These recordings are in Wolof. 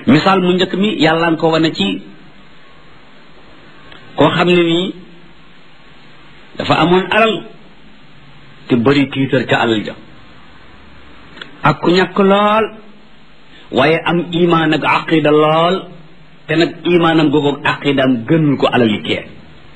misaal mu njëkk mi yàlla nga ko wane ci koo xam ne nii dafa amoon alal te bëri tiitar ca alal ja ak ku ñàkk lool waaye am imaan ak aqida lool te nag imaanam googu aqidaam gënul ko alal yi kee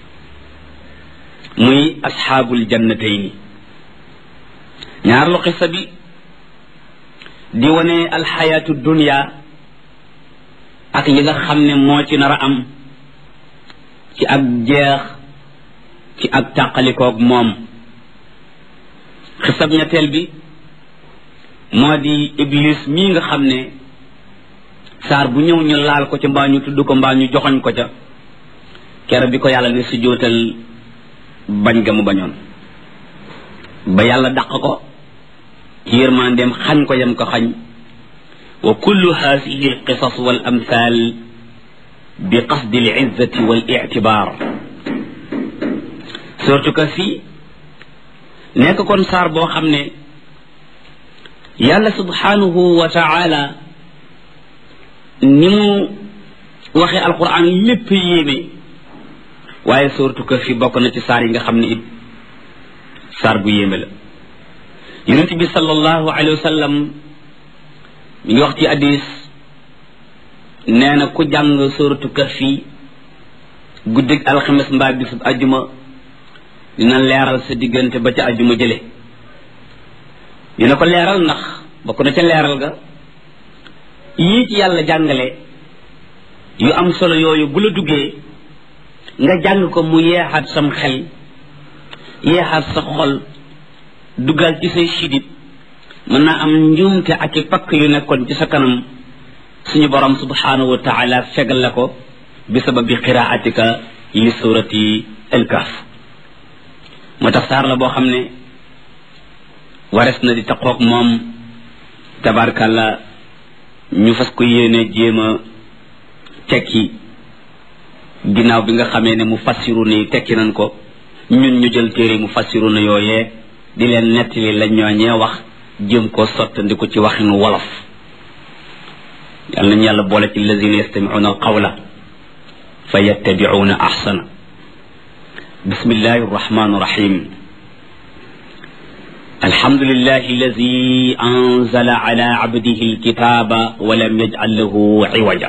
muy asxaabul jannatayni ñaar lu xisa bi di wane alxayaatu dunya ak li nga xam ne moo ci nar a am ci ak jeex ci ak tàqalikoog moom xisab ñetteel bi moo di iblis mii nga xam ne saar bu ñëw ñu laal ko ca mbaa ñu tudd ko mbaa ñu joxoñ ko ca kere bi ko yàlla ne si jootal bañ ga mu bañoon ba yàlla dàq ko ci yërmandeem xañ ko yam ko xañ wa kullu haadihi alqisas wal amthal bi qasdi alizzati wal ictibar surtout que fii nekk kon saar boo xam ne yàlla subhanahu wa taala ni mu waxee alquran lépp yéeme waaye surtout que fii bokk na ci saar yi nga xam ne it saar bu yéeme la yonent bi sallallahu alayhi wa sallam mi ngi wax ci hadis nee na ku jàng suratu kahfi guddig alxames mbaa bisub ajjuma dina leeral sa diggante ba ca ajjuma jële dina ko leeral ndax bokk na ca leeral ga yii ci yàlla jàngale yu am solo yooyu bu la duggee nga jàng ko mu yeexaat sam xel yeexaat sa xol duggal ci say sidit mën naa am njuumte ak i pakk yu nekkoon ci sa kanam suñu borom subhanahu wa taala fegal la ko bi sababi qiraatika li surati al-kahf moo tax saar la boo xam ne wares na di taqoog moom tabarkàlla ñu fas ko yéene jéem a tekki ginnaaw bi nga xamee ne mu fassiru ni tekki nañ ko ñun ñu jël téere mu fassiru na yooyee di leen nettali la ñooñee wax jëm koo sottandi ko ci waxinu wolof yàlla nañu yàlla boole ci lazina yastamicuuna alqawla fa yattabicuuna axsana bismillahi arrahmani irrahim alhamdulillahi alladi anzala ala abdihi alkitaba wa lam yajcal lahu ciwaja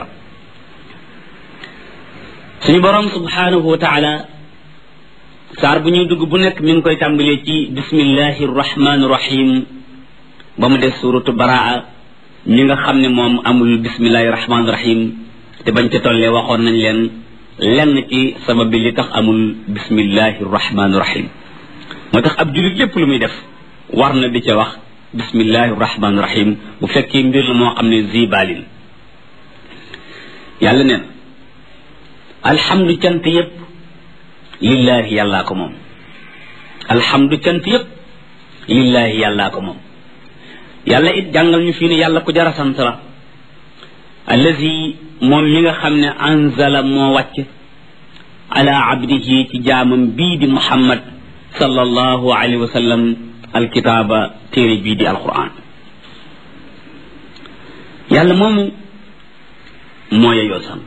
suñu borom subhanahu wa taala saar bu ñuy dugg bu nekk mi ngi koy tàmbalee ci bismillahi arrahmani irrahim ba mu des suratu baraa ñi nga xam ne moom amul bismillahi rahmaani rahim te bañ ca tollee waxoon nañ leen lenn ci sabab bi li tax amul bismillahi rahmaani rahim moo tax ab jullit lépp lu muy def war na di ca wax bismillahi rahmaani rahim bu fekkee mbir la moo xam ne zibalin yàlla neen alhamdu cant yépp lillahi yàllaa ko moom alhamdu cant yépp lillahi yàllaa ko moom yàlla it jàngal ñu fii ne yàlla ku jara sant la allazi moom mi nga xam ne anzala moo wàcc ala abdihi ci jaamam bii di muhammad sallallahu alayhi wa sallam alkitaaba téere bii di alquran yàlla moomu moo yeyoo sant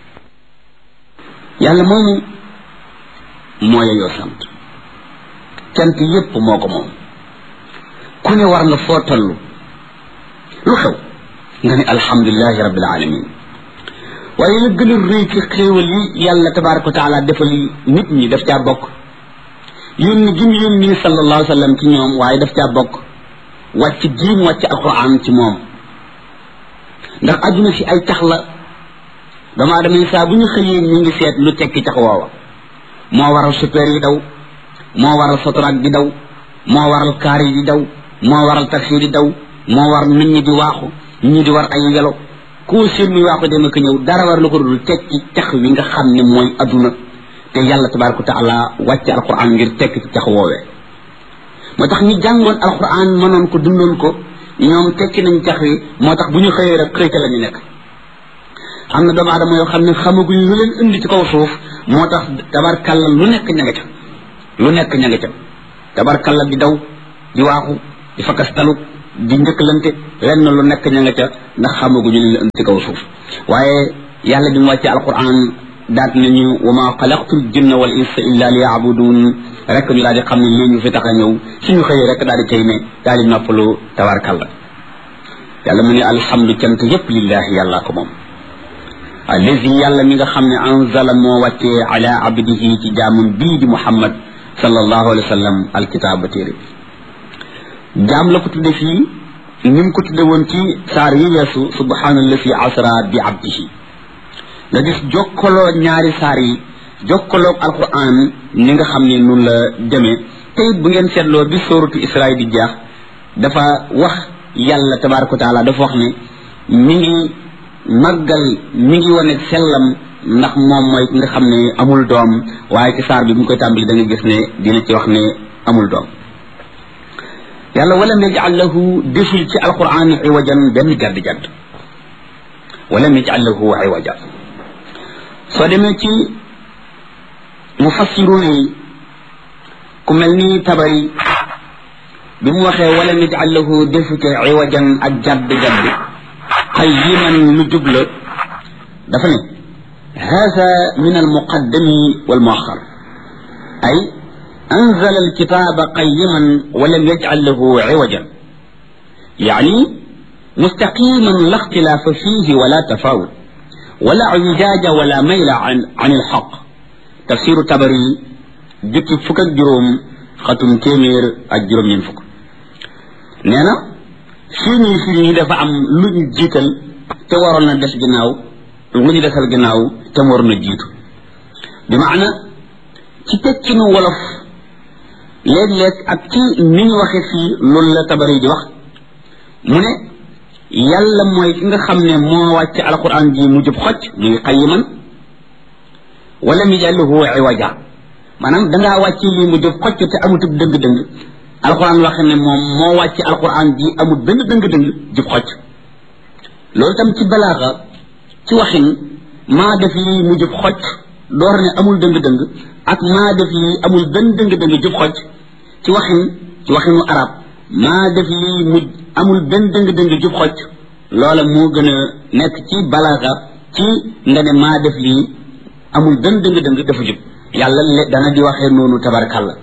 yàlla moomu moo yeyoo sant cant yépp moo ko moom ku ne war nga foo tollu lu xew nga ne alhamdulilahi rabbil alamin waaye la gën a rëy ci xéewal yi yàlla tabaraka wa taala defal nit ñi daf caa bokk yónni gi mu yónni sallallahu alayhi wa sallam ci ñoom waaye daf caa bokk wàcc jiim wàcc alquran ci moom ndax àdduna si ay cax la doomu aadama yi saa bu ñu xëyee ñu ngi seet lu tekki cax woowa moo waral super yi daw moo waral sotoraak di daw moo waral kaar yi di daw moo waral taxi di daw moo war nit ñi di waaxu nit ñi di war ay welo koo seen muy waaxu dem ak ñëw dara war lu ko dul tekki cax wi nga xam ne mooy adduna te yàlla tabaraka wa taala wàcce alquran ngir tekki ci cax woowee moo tax ñi jàngoon alquran mënoon ko dundoon ko ñoom tekki nañ cax wi moo tax bu ñu xëyee rek xëyta la ñu nekk am na doomu aadama yoo xam ne xamaguñ lu leen indi ci kaw suuf moo tax tabarkalla lu nekk ña nga ca lu nekk ña nga ca tabarkalla di daw di waaxu di fakkastalu di njëkkalante lenn lu nekk ña nga ca ndax xamaguñu li leen ci kaw suuf waaye yàlla bi mu wàccee alquran daat nañu wa ma xalaqtul jinna wal insa illa liya'budun rek ñu daal di xam ne lii ñu fi tax a ñëw suñu xëyee rek daal di cay ne daal di noppalu tabarkalla yàlla mu ne alhamdu cant yépp lillahi yàlla ko moom allazi yàlla mi nga xam ne anzala moo wàccee ala abdihi ci jaamam bii di muhammad sallallahu alayhi wa sallam alkitaaba téere jaam la ko tudde fii ni mu ko tudde woon ci saar yi weesu subhanallazi asra bi abdihi nga gis jokkaloo ñaari saar yi jokkaloog alquran ni nga xam ne noonu la demee te it bu ngeen seetloo bi sóoratu Israa di jeex dafa wax yàlla tabaaraka wa taala dafa wax ne mi ngi màggal mi ngi wane sellam ndax moom mooy ki nga xam ne amul doom waaye ci saar bi bu ñu koy tàmbali da nga gis ne dina ci wax ne amul doom yàlla walam yaj'al lahu deful ci alquran iwajan benn jadd-jadd walam yaj'al lahu iwaja soo demee ci mufassirun yi ku mel ni Tabari bi mu waxee walam yaj'al lahu defu ci iwajan ak jadd-jadd qayyiman lu jub la dafa ne hada min almuqaddami walmuaxar ay anzala alkitaba qayyiman walam yaj'al lahu iwajan yani mustaqiman la ixtilafa fihi wala tafawut wala wijaaja wala mayla an ilxaq tafsiru Tabari jukki fukk ak juróom xatum téeméer ak juróom-ñeent fukk nee na fii ñi dafa am lu ñu jiital te waroon na des ginnaaw lu ñu desal ginnaaw te mu waroon na jiitu bi maana ci tekkinu wolof léeg-léeg ak ci ni ñu waxee fii loolu la Tabari di wax mu ne yàlla mooy ki nga xam ne moo wàcc alquran ji mu jub xocc muy qayiman wala mi jàlluhu iwaja maanaam dangaa wàcc lii mu jub xocc te amutub dëng-dëng alquran waxe ne moom moo wàcc alquran ji amut benn dëng-dëng jub xocc loolu tam ci balaaxa ci waxin maa def lii mu jub xocc door ne amul dëng-dëng ak maa def lii amul benn dëng-dëng jub xocc ci waxinu arab maa def lii mu amul benn dëng-dëng jub xocc loola moo gën a nekk ci balaaxa ci nga ne maa def lii amul benn dëng-dëng dafa jub yàlla dana di waxee noonu tabarkàlla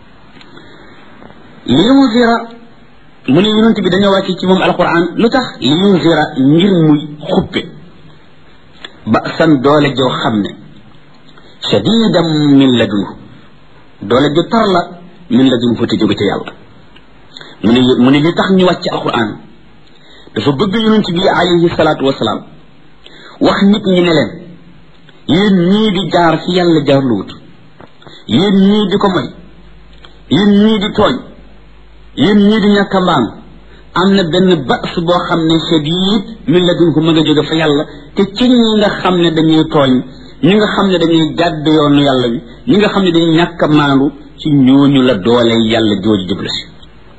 li yunzira mu ne yonent bi dañoo wàcc ci moom alquran lu tax li yunzira ngir muy xuppe ba san doole joo xam ne shadidan min ladunhu doole ju tar la min ladunhu te jóge ca yàlla mu ne li tax ñu wàcc alquran dafa bëgg yonent bi alayhi salaatu wasalaam wax nit ñi ne leen yéen ñii di jaar fi yàlla jaarluwut yéen ñii di ko moy yéen ñii di tooñ yéen ñii di ñàkk a mbaam am na benn bas boo xam ne shadid min ladunhu ma nga jóge fa yàlla te ci ñi nga xam ne dañuy tooñ ñi nga xam ne dañuy jàdd yoonu yàlla bi ñi nga xam ne dañuy ñàkk a maandu ci ñooñu la doole yàlla jooju jëbla si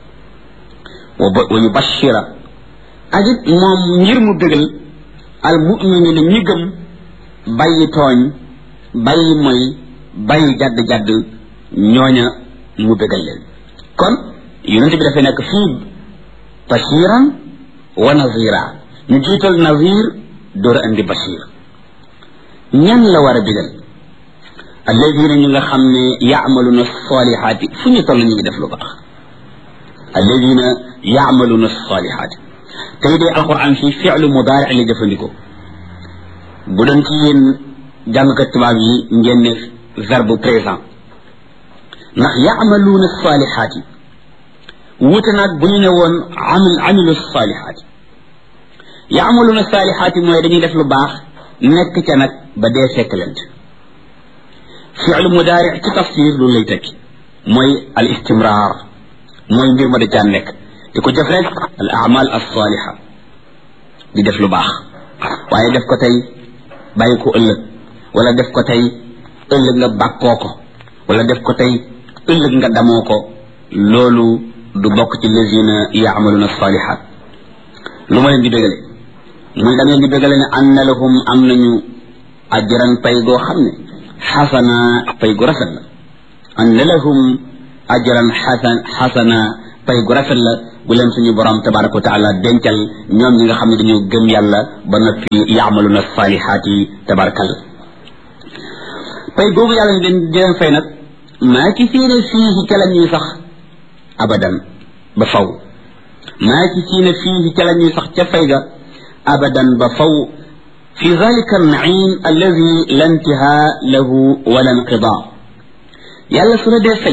wa yubashira ak it moom ngir mu bégal al mu'minina ñi gëm bàyyi tooñ bàyyi moy bàyyi jadd-jadd ñooña mu bégal leen kon yonent bi dafay nekk fii bashiran wa nazira ñu jiital nazir door a andi bashir ñan la war a bégal alladina ñu nga xam ne yaamaluna salihaati fu ñu toll ñu ngi def lu baax alladina yaamaluna salihaati tey dee alquran fii fi'lu mudaari li jëfandikoo bu doon ci yéen jàngkat tubaab yi ngeen ne verbe présent ndax yaamaluuna salihaati wuute naag bu ñu ne woon amilu salihaati yaamaluuna salihaati mooy dañuy def lu baax nekk ca nag ba dee fekk leen fi'lu mudaari ci tafsir loolu lay tekki mooy al istimrar mooy mbir ma da caa nekk di ko def rek al amal as saliha di def lu baax waaye def ko tey bàyyi ko ëllëg wala def ko tey ëllëg nga bàkkoo ko wala def ko tey ëllëg nga damoo ko loolu du bokk ci lazina yaamaluna salihat lu ma leen di bégale muy da ngeen di bégale ne anna lahum am nañu ajran pay goo xam ne xasana pay gu rafet la anna lahum ajran xasana pay gu rafet la bu leen suñu borom tabaraka wa taala dencal ñoom ñi nga xam ne dañoo gëm yàlla ba noppi yaamaluna saalihaati tabarakal pay googu yàlla di leen fay nag maa ci siina fii ca la ñuy sax abadan ba faw maa ci siina fii ca la ñuy sax ca fay ga abadan ba faw fi zalika an-na'im alladi la intihaa lahu wala inqidaa yàlla su la dee fay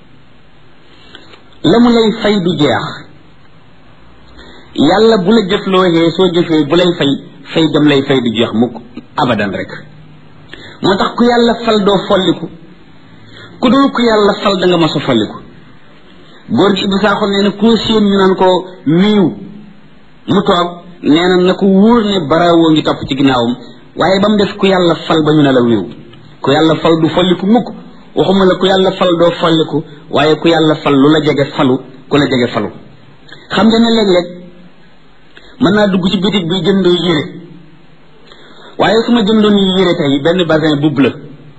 la mu lay fay du jeex yàlla bu la jëflooxee soo jëfee bu lay fay dem lay fay du jeex mukk abadan rek moo tax ku yàlla fal doo folliku ku dul ku yàlla fal da nga mos a folliku góor gi Ibou Sakho nee na ku séen ñu naan ko miiw mu toog nee na ko wóor ne barawoo ngi topp ci ginnaawam waaye ba mu def ku yàlla fal ba ñu ne la wiiw ku yàlla fal du folliku mukk waxuma la ku yàlla fal doo folliku waaye ku yàlla fal lu la jege falu ku la jege falu xam nga ne léeg-léeg mën naa dugg ci bitig bi jënd yére waaye su ma jëndoon yére tey benn basin bu bleu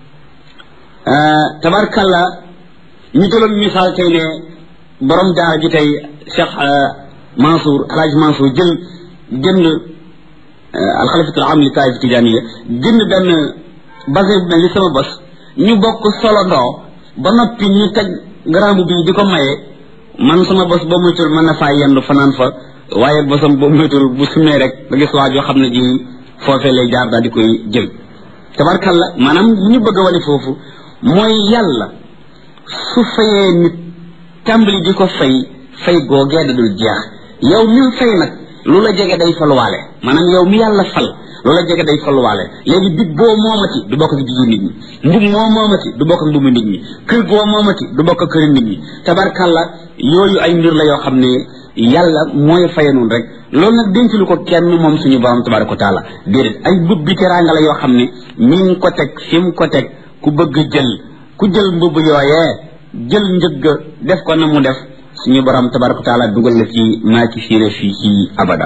tabarkalla ñu jëloon misaal tey ne borom daara ji tey Cheikh Mansour Alhaji Mansour jënd alxalifatul am li taif tijaniya jënd benn basin bu mel ni sama bos ñu bokk solo ndoo ba noppi ñu teg garabu bi di ko maye man sama bos boo moytul mën na faa yendu fanaan fa waaye bosam boo moytul bu sumee rek da gis waa joo xam ne ji foofee lay jaar daal di koy jël tabarkalla maanaam li ñu bëgg a wane foofu mooy yàlla su fayee nit tàmbali di ko fay googee da dul jeex yow mi fay nag lu la jege day faluwaale maanaam yow mi yàlla fal lu la jege day faluwaale léegi big boo moomati du bokk ak bigi nit ñi mbub moo moomati du bokk ak mbubu nit ñi kër goo moomati du bokk ak këri nit ñi tabarkalla yooyu ay mbir la yoo xam ne yàlla mooy faye noonu rek loolu nag denc lu ko kenn moom suñu borom tabaraka wa taala déedéet ay mbub bi teraanga la yoo xam ne mi ngi ko teg fi mu ko teg ku bëgg ku jël mbubb yooyee jël njëgg def ko na mu def suñu borom tabaraka wa taala dugal la ci maa ci fiire fii ci abada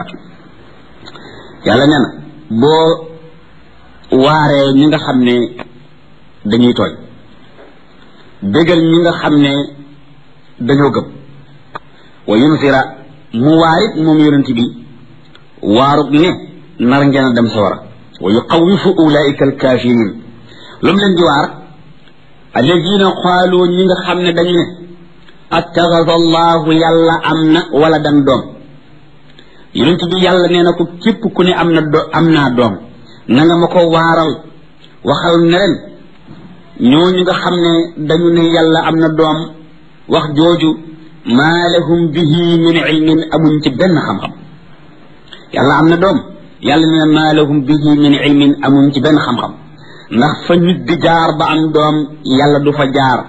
yàlla nee na boo waaree ñi nga xam ne dañuy tooñ bégal ñi nga xam ne dañoo gëm wa yunzira mu waarit moom yonent bi waarut ne nar ngeen a dem sawara wa yuqawifu ulaika alkafirin lu mu leen di waar alladina qaalu ñi nga xam ne dañu ne attaxada allahu yàlla am na wala dan doom yonent bi yàlla nee na ko képp ku ne am naa doom na nga ma ko waaral waxal ne ren ñooñu nga xam ne dañu ne yàlla am na doom wax jooju maa lahum bihi min ilmin amuñ ci benn xam-xam yàlla am na doom yàlla nee na maa lahum bihi min ilmin amuñ ci benn xam-xam ndax fa nit di jaar ba am doom yàlla du fa jaar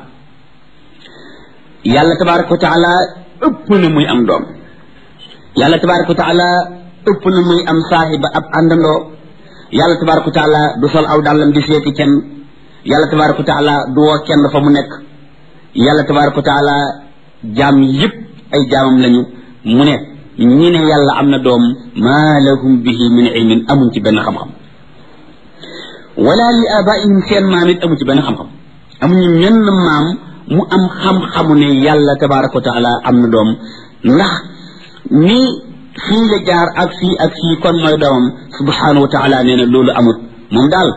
yàlla tabaraka wa taala ëpp na muy am doom yàlla tabaraka wa taala ëpp na muy am saahiba ab àndandoo yàlla tabaraka wa taala du sol aw dàllam di seeti kenn yàlla tabaraka wa taala du woo kenn fa mu nekk yàlla tabaraka wa taala jaam yëpp ay jaamam lañu mu ne ñi ne yàlla am na doom maa lahum bihi min ilmin amuñ ci benn xam-xam wala li abaihim seen maam it amuñ ci benn xam-xam amuñu menn maam mu am xam-xamu ne yàlla tabaraka wa taala am na doom ndax ni fii la jaar ak fii kon mooy doomam subhanahu wa taala nee na loolu amut moom daal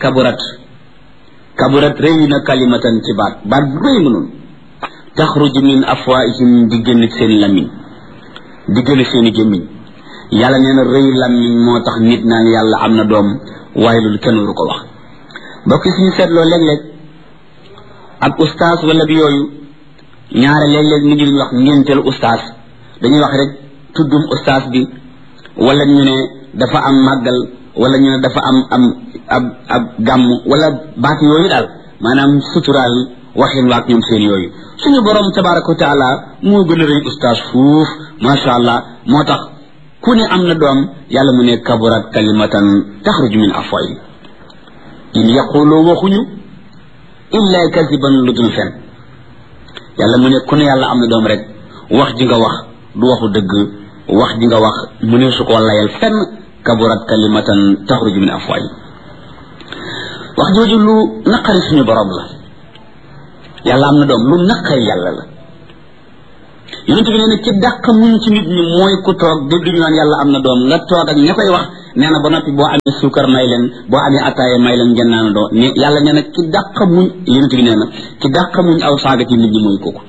kaburat rëy na kalimatan ci baat bu rëy mënoon taxruju min afwaihim di génn seen lamiñ di génn seen i gémmiñ yàlla nee na rëy lamiñ moo tax nit naan yàlla am na doom waaye loolu kenn waru ko wax mbokk yi suñu seetloo léeg-léeg ak ustaas wala bi yooyu ñaare léeg-léeg nit ñi dañuy wax ngénteel ustaas dañuy wax rek tuddum ustaas bi wala ñu ne dafa am màggal wala ñu ne dafa am ab gàmm wala baat yooyu daal maanaam suturaal waxin waak ñoom seen yooyu suñu borom tabaraka wa taala moo gën a rëy ustaas fuuf macha allah moo tax ku ne am na doom yàlla mu ne kaburat kalimatan taxruju min afwayi in yaqulu waxuñu illa kasiban lu dul fen yàlla mu ne ku ne yàlla am na doom rek wax ji nga wax du waxu dëgg wax ji nga wax mu ne su ko layal fenn kaburat kalimatan taxruju min afwayi wax jooju lu naqari suñu borom la yàlla am na doom lu naqari yàlla la yonent bi nee na ci dàq muñ ci nit ñi mooy ku toog dégg ñu naan yàlla am na doom nga toog ak ña koy wax nee na ba noppi boo amee suukar may leen boo amee ataaya may leen ngeen naan doo ne yàlla nee na ci dàq muñ yonent bi nee na ci dàq muñ aw saaga ci nit ñi mooy kooku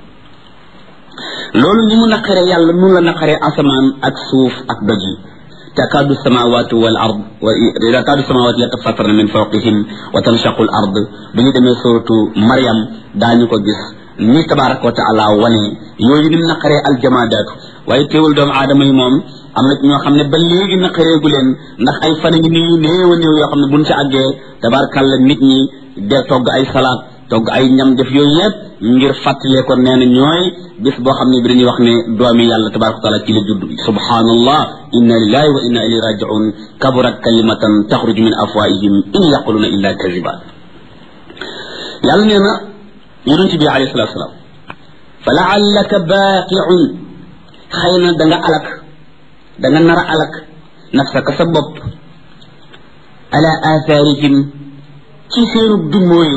loolu ni mu naqaree yàlla nun la naqaree asamaan ak suuf ak doj yi takaadu samawatu wal ard takaadu samawatu yatafattarna min fawqihim wa tanshaqu al ard bu ñu demee suratu Maryam daañu ko gis ni tabaraka wa taala wane yooyu ni mu naqaree aljamaadaatu waaye teewul doomu aadama yi moom am na ñoo xam ne ba léegi naqareegu leen ndax ay fan ngi nii néew a néew yoo xam ne buñ ci àggee tabarakalla nit ñi de togg ay salaat togg ay ñam def yooyu yëpp ngir fàttalee ko nee na ñooy bis boo xam ne bi dañuy wax ne doomi yàlla tabaraka wa taala ci la judd subhanallah inna lillahi wa inna ilayhi raji'un kaburat kalimatan taxruju min afwaihim in yaquluna illa kaziba yàlla nee na yonent bi alayhi salatu wasalaam fa laallaka baaqi'un xëy na da nga alak da nga nar a alak nafsaka sa bopp ala atharihim ci seenu dumóoyu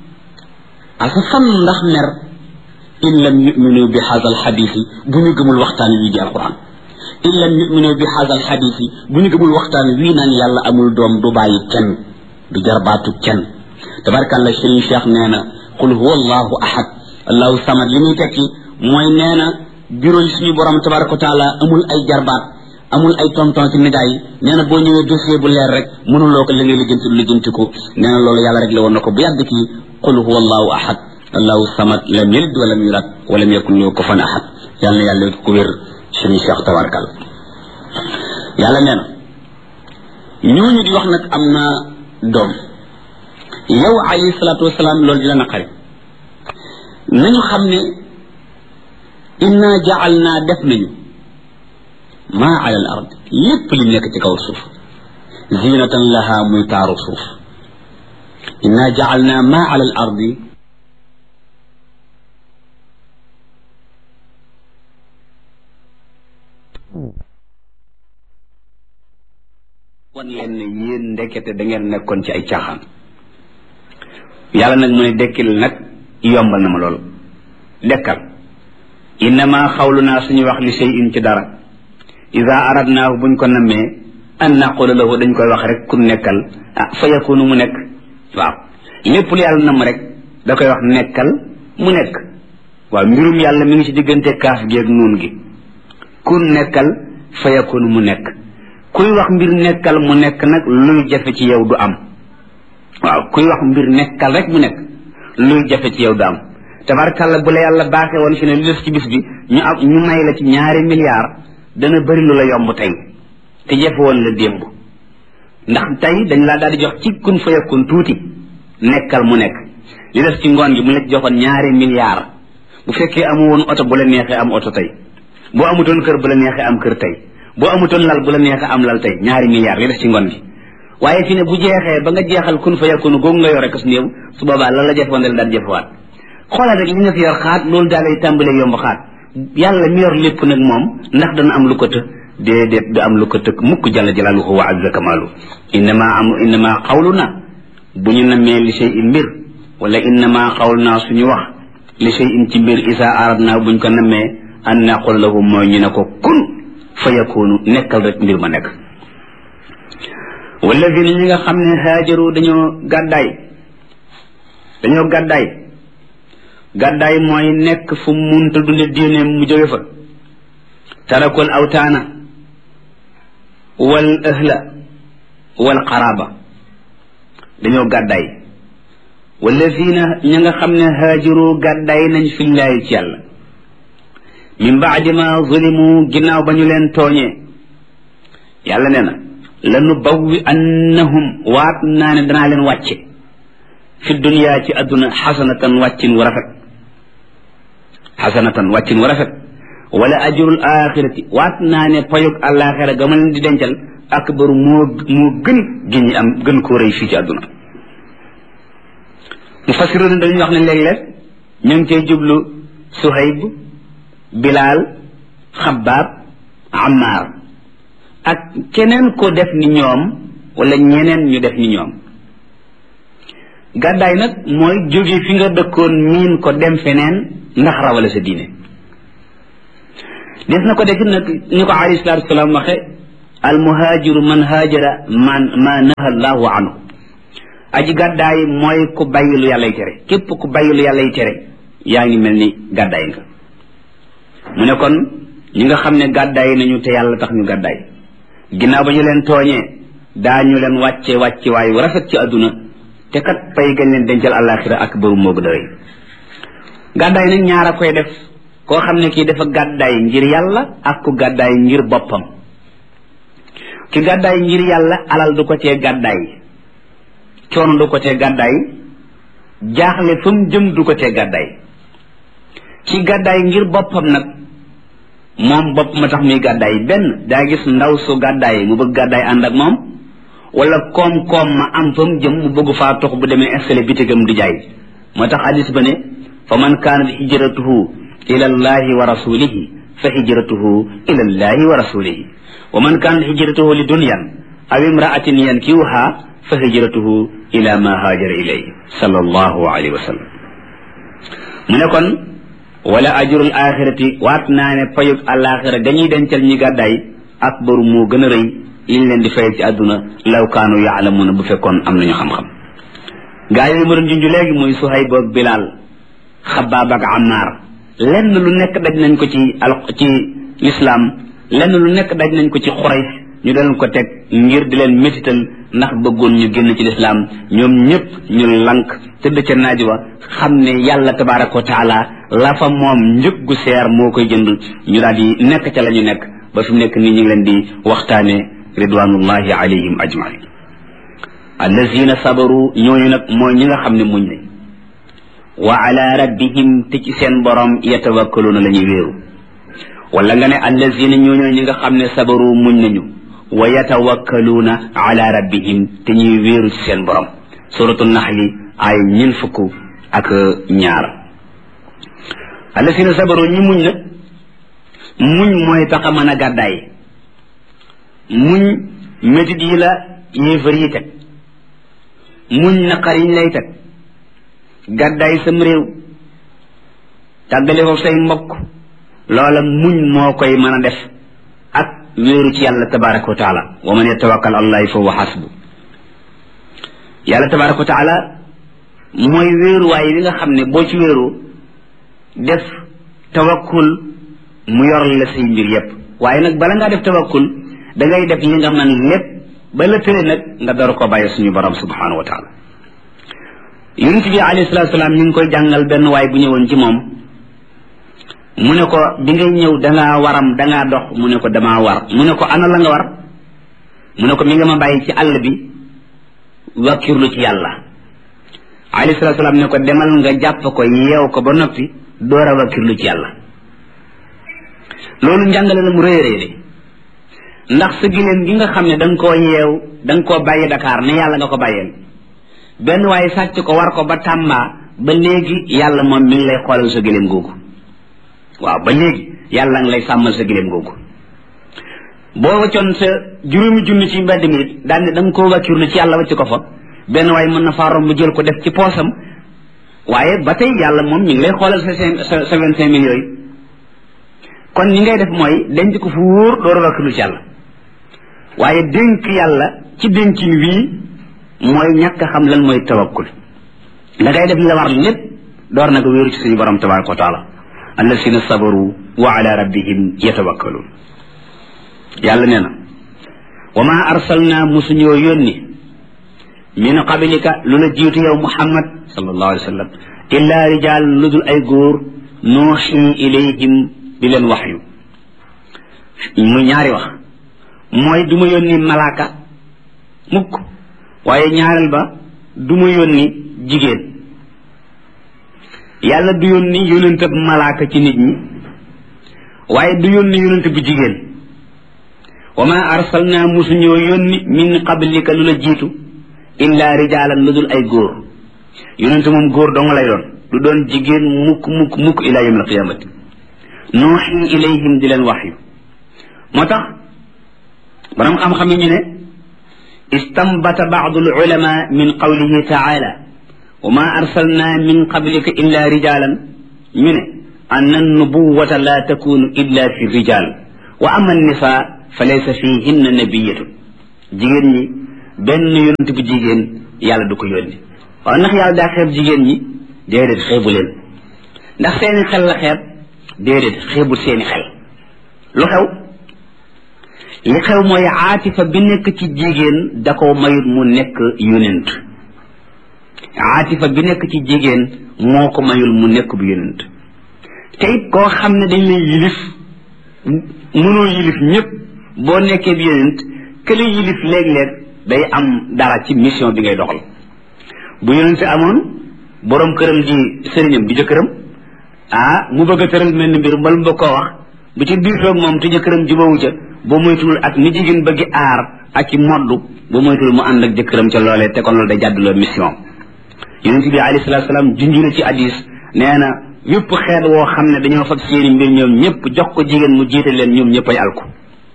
asa fan ndax mer in lam yuminu bi hadha alhadith bu ñu gëmul waxtaan wi di alquran in lam yuminu bi hadha alhadith bu ñu gëmul waxtaan wi naan yàlla amul doom du bàyyi kenn du jarbaatu kenn tabarakallah Serigne Cheikh nee na qul huwa allahu ahad allahu samad li muy tekki mooy nee na bureau yi suñu borom tabaraka wa taala amul ay jarbaat amul ay tonton ci nijaay nee na boo ñëwee dossier bu leer rek mënuloo ko li ngay lijjanti ko nee na loolu yàlla rek la woon na ko bu yàgg ci qul huwa allahu ahad allahu samad lam yalid wa lam yulad wa lam yakun lahu kufuwan ahad yàlla na yàlla ko wér suñu Cheikh tabarakal yàlla nee na ñooñu di wax nag am na doom yow alayhi salaatu wasalaam loolu di la naqari nañu xam ne inna ja'alna def nañu maa ala al ard lépp li nekk ci kaw suuf zinatan laha muy taaru suuf inna ja'alna maa ala al ardi wan leen ne yéen ndekete da ngeen nekkoon ci ay caaxaan yàlla nag mu ne dekkil nag yombal na ma loolu dekkal innama xawlunaa suñu wax li shay'in ci dara ida aradnaahu buñ ko nammee an naqula lahu dañ koy wax rek ku nekkal fa yakunu mu nekk waaw lépp lu yàlla namm rek da koy wax nekkal mu nekk waaw mbirum yàlla mi ngi ci diggante kaaf gi ak nuun gi ku nekkal fa yakunu mu nekk kuy wax mbir nekkal mu nekk nag luy jafe ci yow du am waaw kuy wax mbir nekkal rek mu nekk luy jafe ci yow du am tabarkàlla bu la yàlla baaxee woon fi ne lu des ci bis bi ñu may la ci 2 milliards dana bëri lu la yomb tey te jafe woon la démb ndax tey dañ laa daal di jox ci kun fa yakun tuuti nekkal mu nekk li des ci ngoon gi mu la ci joxoon 2 milliards bu fekkee amu woon oto bu la neexee am oto tey boo amutoon kër bu la neexee am kër tey boo amutoon lal bu la neexee am lal tey 2 milliards li des ci ngoon gi waaye fi ne bu jeexee ba nga jeexal kun fa yakun googu nga yore ko su néew su boobaa la jafe woon dal daal jafewaat xoolal rek li nga fi yor xaat loolu daal lay tàmbalee yomb xaat yàlla mi yor lépp nag moom ndax dana am lu ko të déedéet du am lu ko tëkk mukk jalla jalaaluhu wa azza kamaalu innama xawluna bu ñu namee li shay in mbir wala innama xawluna suñu wax li shay in ci mbir isa aradna buñ ko namee an naqul lahu mooy ñu ne ko kun fa yakunu nekkal rek mbir ma nekk walladina ñi nga xam ne haajaru dañoo gàddaay mooy nekk fu munta dunde diine mu jóge fa tarakul awtaana wal ahla wal qaraba dañoo gàddaay walladina ñi nga xam ne haajaru gàddaay nañ fillaahi ci yàlla min baadi ma zulimu ginnaaw ba ñu leen tooñee yàlla nee na lanu bawwi annahum waat naa ne danaa leen wàcce fi dunya ci adduna xasanatan wàccin wu rafet wala ajrul axirati waat naa ne payug àllaaxira ga ma leen di dencal akbaru moo gën gi ñi am gën koo rëy fii ci adduna mufassirun dañuy wax ne léeg-léeg ñu ngi cay jublu Suhayb Bilaal Xabbaab Ammaar ak keneen ko def ni ñoom wala ñeneen ñu def ni ñoom gàddaay nag mooy jóge fi nga dëkkoon miin ko dem feneen ndax rawale sa diine des na ko def nag ni ko alayhi salaatu wasalaam waxe al muhaajiru man haajara ma naha allahu anhu aji gàddaay mooy ku bàyyi lu yàllay tere képp ku bàyyi lu yàllay tere yaa ngi mel ni gàddaay nga mu ne kon ñi nga xam ne gàddaay nañu te yàlla tax ñu gàddaay ginnaaw ba ñu leen tooñee daañu leen wàcce waaye wu rafet ci àdduna te kat pay gañ leen dencal àllaaxira ak bëru moo gën a rëy gàddaay nag ñaar a koy def koo xam ne kii dafa gàddaay ngir yàlla ak ku gàddaay ngir boppam ki gàddaay ngir yàlla alal du ko cee gàddaay coono du ko cee gàddaay jaaxle fa mu jëm du ko cee gàddaay ki gàddaay ngir boppam nag moom bopp ma tax muy gàddaay benn daa gis ndaw su gàddaay mu bëgg gàddaay ànd ak moom wala koom-koom ma am fa mu jëm mu bëgg faa tox bu demee installé bitigam di jaay moo tax hadis ba ne fa man kaanat hijratuhu ila allahi wa rasulihi fa hijratuhu ila allahi wa rasulihi wa man kaanat hijratuhu li dunyan aw imraatin yankiwuha fa hijratuhu ila ma haajara ilayhi sallallahu alayhi wa sallam mu ne kon wala ajrul axirati waat naa ne payug alaxira dañuy dencal ñi gàddaay akbaru moo gën a rëy liñ leen di fayal ci àdduna law kaanu yaalamuna bu fekkoon am nañu xam-xam gaa yooyu ma doon junj léegi muy Suhayb ak Bilaal Xabbaab ak Ammaar lenn lu nekk daj nañ ko ci lislaam lenn lu nekk daj nañ ko ci Xuraysh ñu doon ko teg ngir di leen métital ndax bëggoon ñu génn ci lislaam ñoom ñëpp ñu lank tëdd ca naaj wa xam ne yàlla tabaaraka wa taala la fa moom njëg gu seer moo koy jënd ñu daal di nekk ca la ñu nekk ba fi mu nekk nii ñu ngi leen di waxtaane ridwanullahi alayhim ajmain allazina sabaru ñooñu nag mooy ñi nga xam ne muñ nañ wa ala rabbihim te ci seen borom yatawakkaluuna la ñuy wéeru wala nga ne allazina ñooñu ñi nga xam ne sabaru muñ nañu wa yatawakkaluuna ala rabbihim te ñuy wéeru ci seen borom suratu naxli ay ñin fukk ak ñaar allazina sabaru ñi muñ nag muñ mooy tax a mën a gàddaay muñ métit yi la yéefar yi teg muñ naqar yiñ lay teg gàddaay sam réew tàggale ko say mbokk loola muñ moo koy mën a def ak wéeru ci yàlla tabaraka wa taala wa man yatawakkal allahi fa huwa hasbu yàlla tabaraka wa taala mooy wéeruwaay li nga xam ne boo ci wéeru def tawakkul mu yor la say mbir yépp waaye nag bala ngaa def tawakkul da ngay def li nga mën lépp ba la tëre nag nga door ko bàyyi suñu borom subhanahu wa taala yonent bi alayhi salatu salaam ñu ngi koy jàngal benn waay bu ñëwoon ci moom mu ne ko bi ngay ñëw dangaa waram dangaa dox mu ne ko damaa war mu ne ko ana la nga war mu ne ko mi nga ma bàyyi ci àll bi wakkirlu ci yàlla alayhi salatu salaam ne ko demal nga jàpp ko yeew ko ba noppi door a wakkirlu ci yàlla loolu njàngale la mu rëy rëy de ndax sa giléem gi nga xam ne da nga koo yeew da nga koo bàyyi Dakar ne yàlla nga ko bàyyeel benn waaye sàcc ko war ko ba Tamba ba léegi yàlla moom mi ngi lay xoolal sa giléem googu waaw ba léegi yàlla nga lay sàmmal sa giléem googu boo waccoon sa juróomi junni ci mbedd mi daal ne da nga koo wakkirlu ci yàlla wacc ko fa benn waaye mën na faa romb jël ko def ci poosam waaye ba tey yàlla moom mi ngi lay xoolal sa 25 mille yooyu kon ñi ngay def mooy denc ko fu wóor door a wakkirlu ci yàlla waaye dénk yàlla ci dénkin wii mooy ñàkk a xam lan mooy tawakkul da ngay def li la war lépp door na ko wéeru ci suñu borom tabaraka wa taala allasina sabaru wa ala rabbihim yatawakkalun yàlla nee na wa ma arsalna musuñoo yónni min qablika lu la jiitu yow muhammad sallallahu alayhi wa sallam illa rijal lu dul ay góor nuuxi ilayhim di leen waxyu muy ñaari wax mooy du ma yónni malaaka mukk waaye ñaareel ba du ma yónni jigéen yàlla du yónni yónent bu malaaka ci nit ñi waaye du yónni yónent bu jigéen wa ma arsalna musuñoo yónni min qablika lu la jiitu illa rijaalan lu dul ay góor yónent moom góor dong lay doon du doon jigéen mukk ila yawm alqiyamati nuuxi ilayhim di leen waxyu moo tax borom xam-xam yi ñu ne istambata baadu alulama min qawlihi taala wa ma arsalna min qablika illa rijalan ñu ne أن النبوة لا تكون إلا في الرجال وأما النساء فليس فيهن نبية jigéen ñi benn yonent bu jigéen yàlla du ko yónni waaw ndax yàlla daa xeeb jigéen ñi déedéet xeebu leen ndax seeni xel la xeeb déedéet xeebul seeni xel lu xew li xew mooy aatifa bi nekk ci jigéen da ko mayut mu nekk yonent aatifa bi nekk ci jigéen moo ko mayul mu nekk bu yonent te it koo xam ne dañ lay yilif mënoo yilif ñëpp boo nekkee bi yonent kële yilif léeg-léeg day am dara ci mission bi ngay doxal bu yonent amoon borom këram di sëriñam di jëkkëram mu bëgg a tëral mel ni mbir mbal mu koo wax bu ci biir toog moom te jëkkëram jubawu ca boo moytuwul ak ni jigéen bëgg aar ak ci moddu boo moytuwul mu ànd ak jëkkëram ca loolee te kon loolu day jàdduloo mission yonent bi alayhi salaatu salaam junjuna ci hadis nee na yëpp xeet woo xam ne dañoo fab seeni mbir ñoom ñëpp jox ko jigéen mu jiite leen ñoom ñëpp ay alku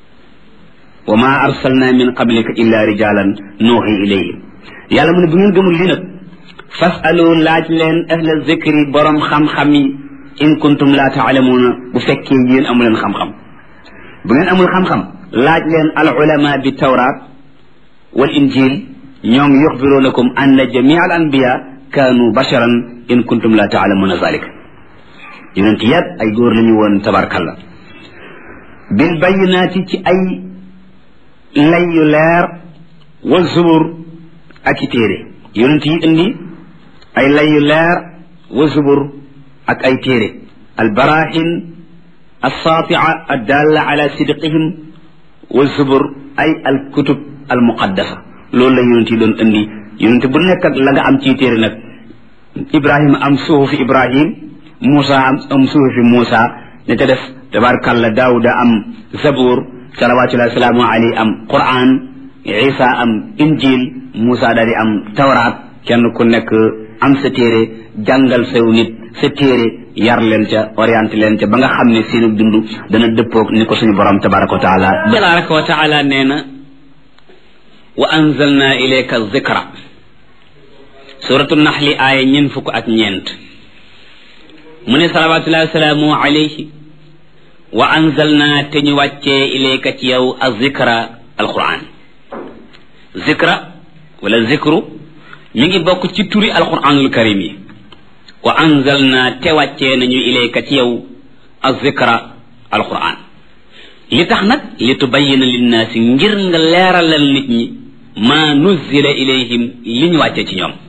wa ma arsalna min qablika illa rijalan nuuhi ilayhim yàlla mu ne bu ngeen gëmul lii nag fasalu laaj leen ahla zikri borom xam-xam yi in kuntum la taalamuuna bu fekkee yéen amu leen xam-xam bu ngeen amul xam-xam laaj leen al ulama bi tawraat wal injil ñoom yuxbirunakum anna jamia al anbiya kaanu basharan in kuntum la taalamuuna zalika yonent yépp ay góor la ñu woon tabarkalla bil bayinaati ci ay lay yu leer wa zubur ak i téere yonent yi indi ay lay yu leer wa zubur ak ay téere al barahin alsaatia addalla ala sidqihim wa zubur ay al kutub al muqaddasa loolu la yonent yi doon indi yonent bu nekk ak la nga am ci téere nag ibrahima am suhufi ibrahim Moussa am suhufi Moussa ne te def tabarkalla daawuda am zabur salawatullahi salaamu alayhi am quran isa am injil Moussa daal di am tawraat kenn ku nekk am sa téere jàngal saw nit sa téere yar leen ca orienté leen ca ba nga xam ne seenu dund dana dëppoog ni ko suñu borom tabaraka wa taala nee na wa anzalna ilayka zikra suratu naxli aaya ñeen fukk ak ñeent mu ne salawatullahi salaamu alayhi wa anzalna te ñu wàccee ilayka ci yow az-zikra alquran zikra wala zikru mi ngi bokk ci turi alquranul karim yi wa anzalna te wàccee nañu ilayka ci yow az-zikra alquran li tax nag li tubayyina linnaasi ngir nga leeralal nit ñi ma nuzzila ilayhim li ñu wàccee ci ñoom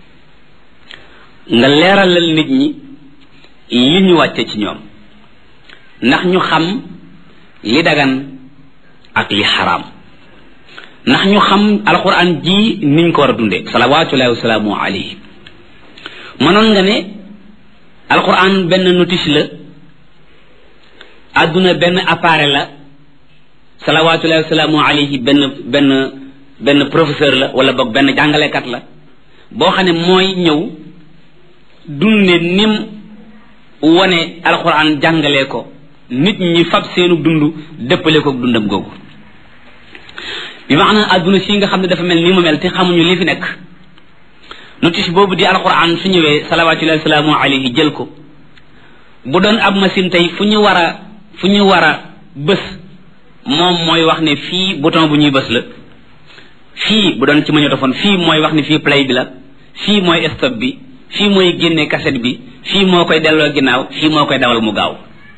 nga leeralal nit ñi li ñu wàccee ci ñoom ndax ñu xam li dagan ak li xaraam ndax ñu xam alquran ji niñ ko war a dundee salawatullahi wa salaamu alayhi mënoon nga ne alquran benn notice la adduna benn appareil la salawatullahi wa salaamu alayhi benn professeur la wala boog benn jàngalekat la boo xam ne mooy ñëw dunde nim wone alquran jàngalee ko nit ñi fab seenu dund dëppale ko dundam googu bi maanaam adduna si nga xam ne dafa mel ni mu mel te xamuñu li fi nekk notice boobu di alquran su ñëwee salawatullahi salaamu alayhi jël ko bu doon ab machine tey fu ñu war a bës moom mooy wax ne fii bouton bu ñuy bës la fii bu doon ci magnétophone fii mooy wax ne fii play bi la fii mooy stop bi fii mooy génne cassette bi fii moo koy delloo ginnaaw fii moo koy dawal mu gaaw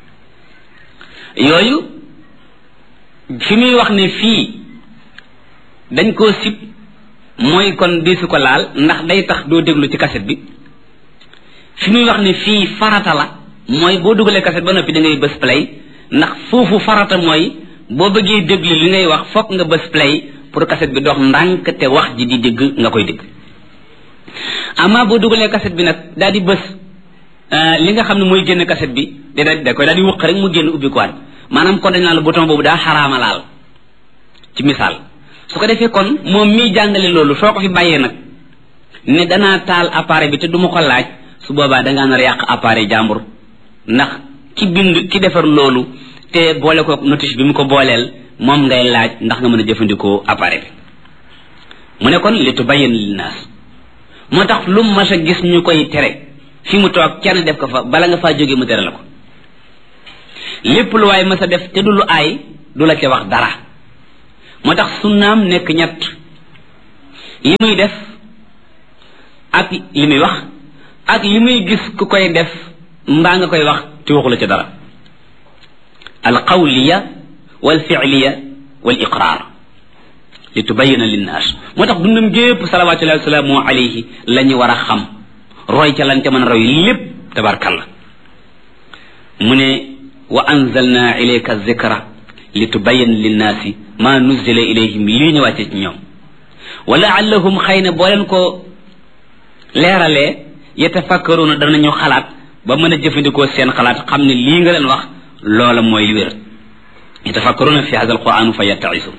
yooyu fi muy wax ne fii dañ koo sib mooy kon disu ko laal ndax day tax doo déglu ci cassette bi fi muy wax ne fii farata la mooy boo dugalee cassette ba noppi da ngay bës play ndax foofu farata mooy boo bëggee déglu li ngay wax fokk nga bës play pour cassette bi dox ndànk te wax ji di dégg nga koy dégg ama boo dugalee cassette bi nag daal di bës li nga xam ne mooy génn cassette bi da koy daal di wëq rek mu génn ubbi ko waat maanaam kon dañ naan la bouton boobu daa xaraama laal ci misaal su ko defee kon moom miy jàngale loolu soo ko fi bàyyee nag ne danaa taal appareil bi te du ma ko laaj su boobaa dangaa nar a yàq appareil jàmbur ndax ki bind ki defar loolu te boole ko notice bi mu ko booleel moom ngay laaj ndax nga mën a jëfandikoo appareil bi mu ne kon li tubayyin linnaas moo tax lu mas a gis ñu koy tere fi mu toog kenn def ko fa bala nga faa jógee mu tere la ko lépp lu waay mës a def te du lu aay du la ca wax dara moo tax sunnaam nekk ñett li muy def ak li muy wax ak li muy gis ku koy def mbaa nga koy wax te waxu la ca dara al qawliya wal fi'liya wal iqrar li tubayina linnaas moo tax dundam gépp salawatullahi wasalaamu alayhi la ñu war a xam roy ca lan ca mën a roy lépp tabarkalla mu ne wa anzalna ilayka zikra li tubayina linnaasi ma nuzila ilayhim lii ñu wàcce ci ñoom wa laallahum xëy na boo leen ko leeralee yatafakkaruuna danañu xalaat ba mën a jëfandikoo seen xalaat xam ne lii nga leen wax loola mooy wér yatafakkaruuna fi hada alquran fa yattaisu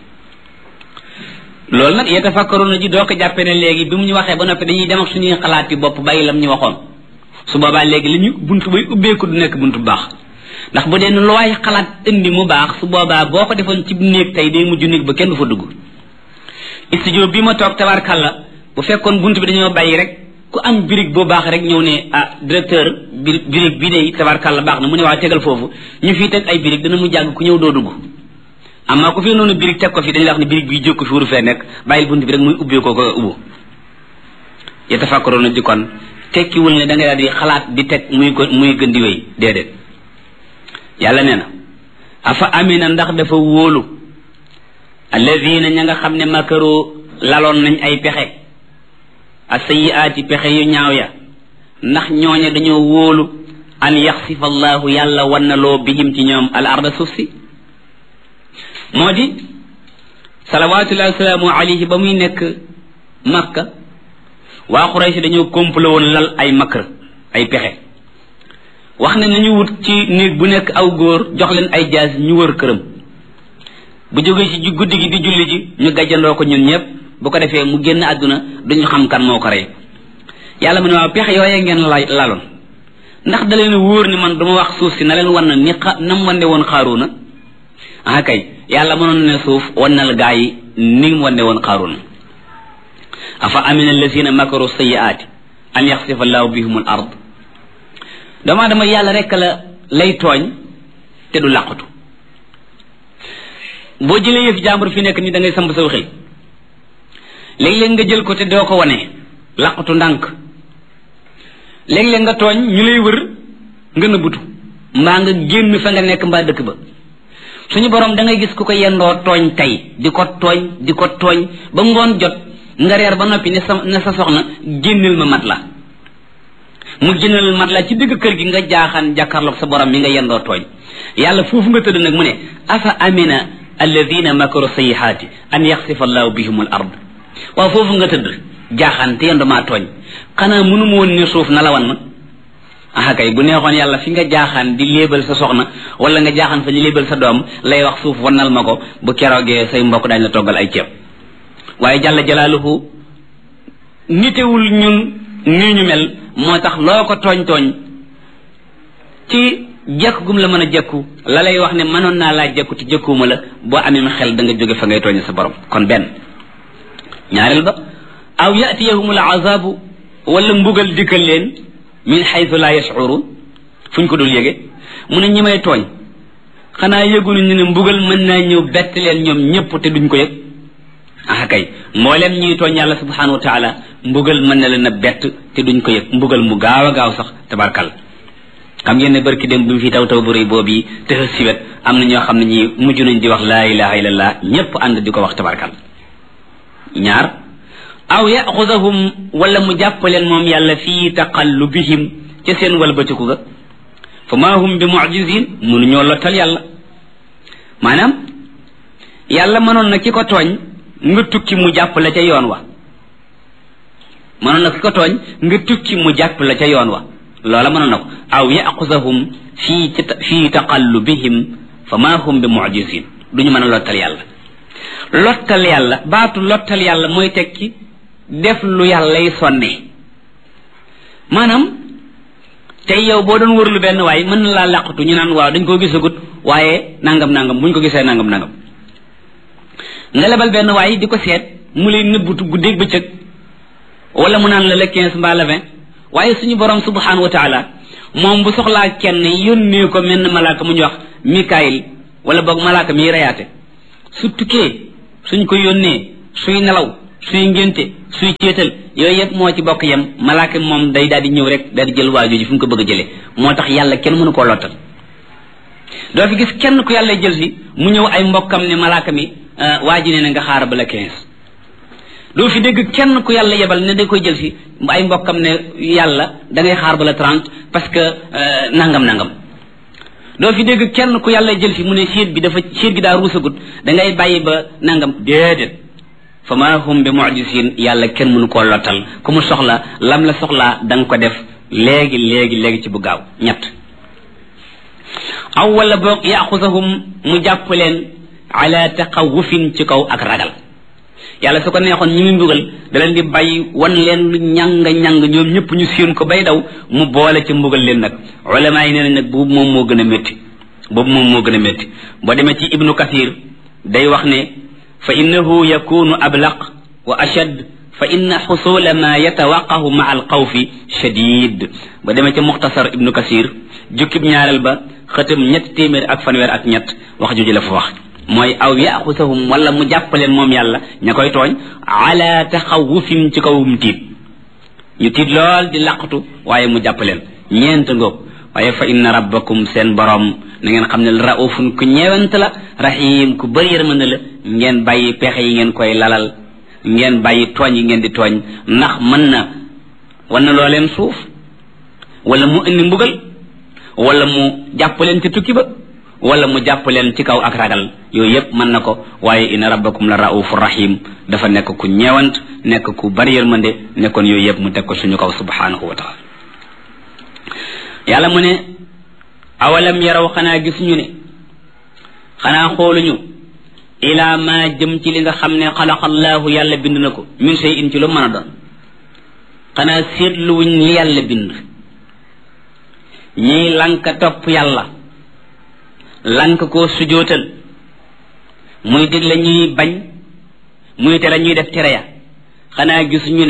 loolu nag yatafakkaruuna ji doo ko jàppee ne léegi bi mu ñu waxee ba noppi dañuy dem ak suñuy xalaat yi bopp bàyyi lam ñu waxoon su boobaa léegi li ñu buntu bay ubbeeku du nekk buntu bu baax ndax bu dee lu waay xalaat indi mu baax su boobaa boo ko defoon ci néeg tey day mujj néeg ba kenn du fa dugg studio bi ma toog tabarkalla bu fekkoon buntu bi dañoo bàyyi rek ku am birig boo baax rek ñëw ne ah directeur birig bi de tabarkalla baax na mu ne waa tegal foofu ñu fii teg ay birig dana mu jàgg ku ñëw doo dugg amma ku fi noonu birig teg ko fi dañuy wax ne birig bi jóg fi wuru fee nekk bàyyil buntu bi rek muy ubbee ko ubbu yatafakkaroona ji kon tekkiwul ne da ngay daal di xalaat di teg muy gën di wéy déedéet yàlla nee na afa amina ndax dafa wóolu alladina ña nga xam ne makaroo laloon nañ ay pexe asayiaati pexe yu ñaaw ya ndax ñooña dañoo wóolu an yaxsifa allahu yàlla wannaloo bihim ci ñoom al arda suuf si moo di salawatullahi wasalaamu alayhi ba muy nekk makka waa Quraysh dañoo complot woon lal ay makr ay pexe wax ne nañu wut ci néeg bu nekk aw góor jox leen ay jaas ñu wër këram bu jógee ci guddi gi di julli ji ñu gàjjandoo ko ñun ñëpp bu ko defee mu génn àdduna duñu xam kan moo ko rey yàlla mu ne waaw pexe yooyee ngeen laloon ndax da leen wóor ni man duma wax suuf si na leen wan na ni nam wande woon Xaaruuna ah kay yàlla mënoon ne suuf wannal gaa yi ni mu wande woon Xaaruuna afa amina allazina makaru sayyi'aati an yaxsifa allahu bihum al ard dama yàlla rek la lay tooñ te du làqatu boo jëlee yëf jàmbur fi nekk ni da ngay samp saw xëy léeg-léeg nga jël ko te doo ko wane làqatu ndànk léeg-léeg nga tooñ ñu lay wër nga nëbbutu mbaa nga génn fa nga nekk mbaa dëkk ba suñu borom da ngay gis ku ko yendoo tooñ tey di ko tooñ ba ngoon jot nga reer ba noppi ne sa soxna génneel ma mat la mu génneel mat la ci digg kër gi nga jaaxaan jàkkaarloog sa borom mi nga yendoo tooñ yàlla foofu nga tëdd nag mu ne afa amina alladina makaru sayyihaati an yaxsifa allahu bihim al ard waaw foofu nga tëdd jaaxaan te yendu maa tooñ xanaa mënu ma woon ne suuf na la wan ah kay bu neexoon yàlla fi nga jaaxaan di léebal sa soxna wala nga jaaxaan fa di léebal sa doom lay wax suuf wannal ma ko bu keroogee say mbokk daañu la toggal ay ceeb waaye jalla jalaaluhu nitewul ñun nii ñu mel moo tax loo ko tooñ ci jekk gum la mën a jekku la lay wax ne mënoon naa laa jekku te jekkuuma la boo amee xel da nga jóge fa ngay tooñe sa borom kon benn ñaareel ba aw yatiyahum al azabu wala mbugal dikkal leen min xaytu la yashurun fuñ ko dul yége mu ne ñi may tooñ xanaa yëgunu ñu ne mbugal mën naa ñëw bett leen ñoom ñëpp te duñ ko yëg ah kay mboolem ñuy tooñ yàlla subhanahu wa taala mbugal mën na leen a bett te duñ ko yëg mbugal mu gaaw a gaaw sax tabarkal xam ngeen ne barki dem bi mu fi taw bu rëy boobu yi te si wet am na ñoo xam ne ñi mujj nañ di wax laa ilaha illallah ñëpp ànd di ko wax tabarkal ñaar aw yaxudahum wala mu jàpp leen moom yàlla fii taqallubihim ca seen walbatiku ga fa maa hum bi mu'jizin mënu ñoo lottal yàlla maanaam yàlla mënoon na ki ko tooñ nga tukki mu jàpp la ca yoon wa mënoon na ki ko tooñ nga tukki mu jàpp la ca yoon wa loola mënoon na ko aw yaxudahum fii taqallubihim fa maa hum bi mu'jizin duñu mën a lottal yàlla lottal yàlla baatu lottal yàlla mooy tekki def lu yàllay sonne maanaam tey yow boo doon wërlu benn waay mën na laa làqatu ñu naan waaw dañ koo gisagut waaye nangam buñ ko gisee nangam nga lebal benn waay di ko seet mu lay nëbbutu guddeeg bëccëg wala mu naan la le 15 mbaa le 20 waaye suñu borom subhanahu wa taala moom bu soxlaa kenn yónnee ko menn malaaka mu ñu wax Mikaayil wala boog malaaka mi reyaate su tukkee suñ ko yónnee suy nelaw suy ngénte suy céetal yooyu yëpp moo ci bokk yem malaaka moom day daal di ñëw rek daal di jël waajoo ji fu mu ko bëgg a jëlee moo tax yàlla kenn mënu koo lottal doo fi gis kenn ku yàlla jël si mu ñëw ay mbokkam ne malaaka mi waa ji nee na nga xaar ba la 15 doo fi dégg kenn ku yàlla yebal ne da koy jël si ay mbokkam ne yàlla da ngay xaar ba la 30 parce que nangam doo fi dégg kenn ku yàlla jël si mu ne siit gi daa ruusagut da ngay bàyyi ba nangam déedéet fa ma hum bi mu'jizin yàlla kenn mënu koo lottal ku mu soxla lam la soxlaa da nga ko def léegi ci bu gaaw ñett aw wala boog yaxusahum mu jàpp leen ala taqawufin ci kaw ak ragal yàlla su ko neexoon ñi muy mbugal da leen di bàyyi wan leen lu ñàng ñoom ñëpp ñu séen ko bay daw mu boole ci mbugal leen nag ulama yi nee nañ nag boobu moom moo gën a métti boo demee ci ibnu kathir day wax ne fa innahu yakunu ablaq wa ashad fa inna xusula ma yatawaqahu ma al xawfi shadid ba demee ci muxtasar ibnu kathir jukkib ñaareel ba xëtam 300 wax juji la fa wax mooy aw yaxusahum wala mu jàppaleen moom yàlla ña koy tooñ ala taxawufin ci kawum tiit ñu tiit lool di laqatu waaye mu jàppaleen ñeent ngoog waaye fa inna rabbakum seen borom na ngeen xam ne raufun ku ñeewant la rahim ku bëri yërmande la ngeen bàyyi pexe yi ngeen koy lalal ngeen bàyyi tooñ yi ngeen di tooñ ndax mën na wan na loo leen suuf wala mu indi mbugal wala mu jàppaleen ci tukki ba wala mu jàpp leen ci kaw ak ragal yooyu yëpp mën na ko waaye inna rabbakum la raufur rahim dafa nekk ku ñeewant nekk ku bari yërmande nekkoon yooyu yëpp mu teg ko suñu kaw subhanahu wa taala yàlla mu ne awalam yaraw xanaa gisuñu ne xanaa xooluñu ila ma jëm ci li nga xam ne xalaqallaahu yàlla bind na ko min shay'in ci lu mën a doon xanaa seetluwuñ li yàlla bind ñiy lanka topp yàlla lank koo sujootal muy digle ñuy bañ muy tere ñuy def tere ya xanaa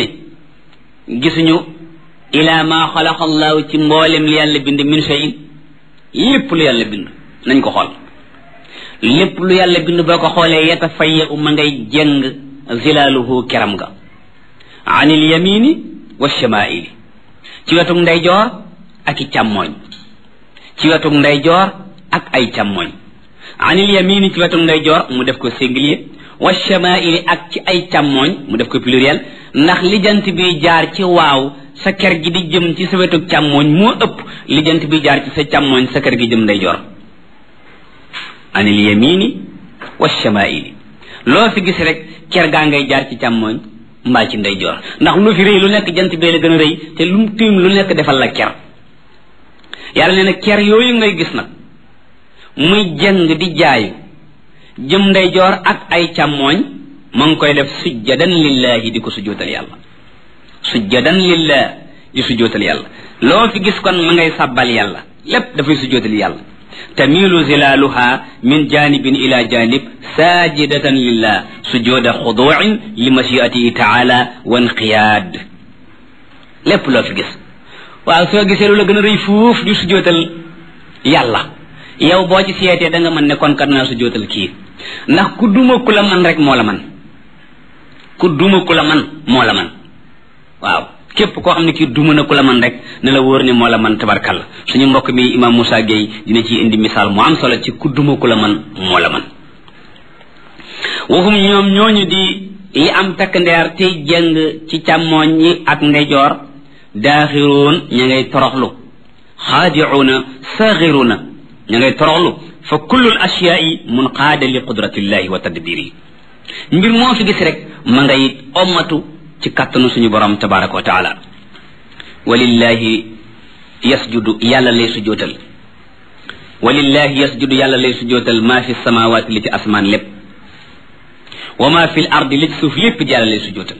gisuñu ila ma xalaqa allahu ci mboolem li yàlla bind min shay'in lépp lu yàlla bind nañ ko xool lépp lu yàlla bind boo ko xoolee yatafayya ma ngay jeng zilaaluhu keram ga anil yamini wa shamaili ci wetuk ndeyjoor ak i càmmooñ ci wetuk ndeyjoor ak ay càmmooñ anil yamini ci wetuk ndeyjoor mu def ko singulier wa shamaili ak ci ay càmmooñ mu def ko pluriel ndax lijant bi jaar ci waaw sa ker gi di jëm ci sa wetuk càmmooñ moo ëpp lijant bi jaar ci sa càmmooñ sa ker gi jëm ndeyjoor anil yamini wa shamaili loo fi gis rek ker gaa ngay jaar ci càmmooñ mbaa ci ndeyjoor ndax lu fi rëy lu nekk jant bee la gën a rëy te lu mu tiim lu nekk defal la ker yàlla nee na ker yooyu ngay gis nag muy jëng di jaayu jëm ndeyjoor ak ay càmmooñ ma ngi koy def sujjadan lillahi di ko sujjootal yàlla sujjadan lillah di sujjootal yàlla loo fi gis kon ma ngay sàbbal yàlla lépp dafay sujjootal yàlla tamilu zilaluha min janibin ila janib sajidatan lillah sujuda xuduin li mashiatihi taala wa inqiyaad lépp loo fi gis waaw soo gisee lu la gën a rëy fuuf di sujjootal yàlla yow boo ci seetee da nga mën ne kon kat naa sujjootal kii ndax ku duma ku la man rek moo la man ku duma ku la man moo la man waaw képp koo xam ne kii duma na ku la man rek ne la wóor ne moo la man tabarkalla suñu mbokk mi imam Moussa Gueye dina ci indi misaal mu am solo ci ku duma ku la man moo la man waxum ñoom ñooñu di yi am takk ndeer tey jëng ci càmmooñ ñi ak ndeyjoor daaxiruun ña ngay toroxlu xaadicuuna saaxiruuna ña ngay toroxlu fa kullul asyaai munqaada li qudratillahi wa tadbirihi mbir moo fi gis rek ma ngay ommatu ci kàttanu suñu borom tabaraka wa taala walillahi yasjudu yàlla lay sujootal walillahi yasjudu yàlla lay sujootal maa fi samawaati li ci asmaan lépp wa maa fi l ardi li ci suuf lépp yàlla lay sujootal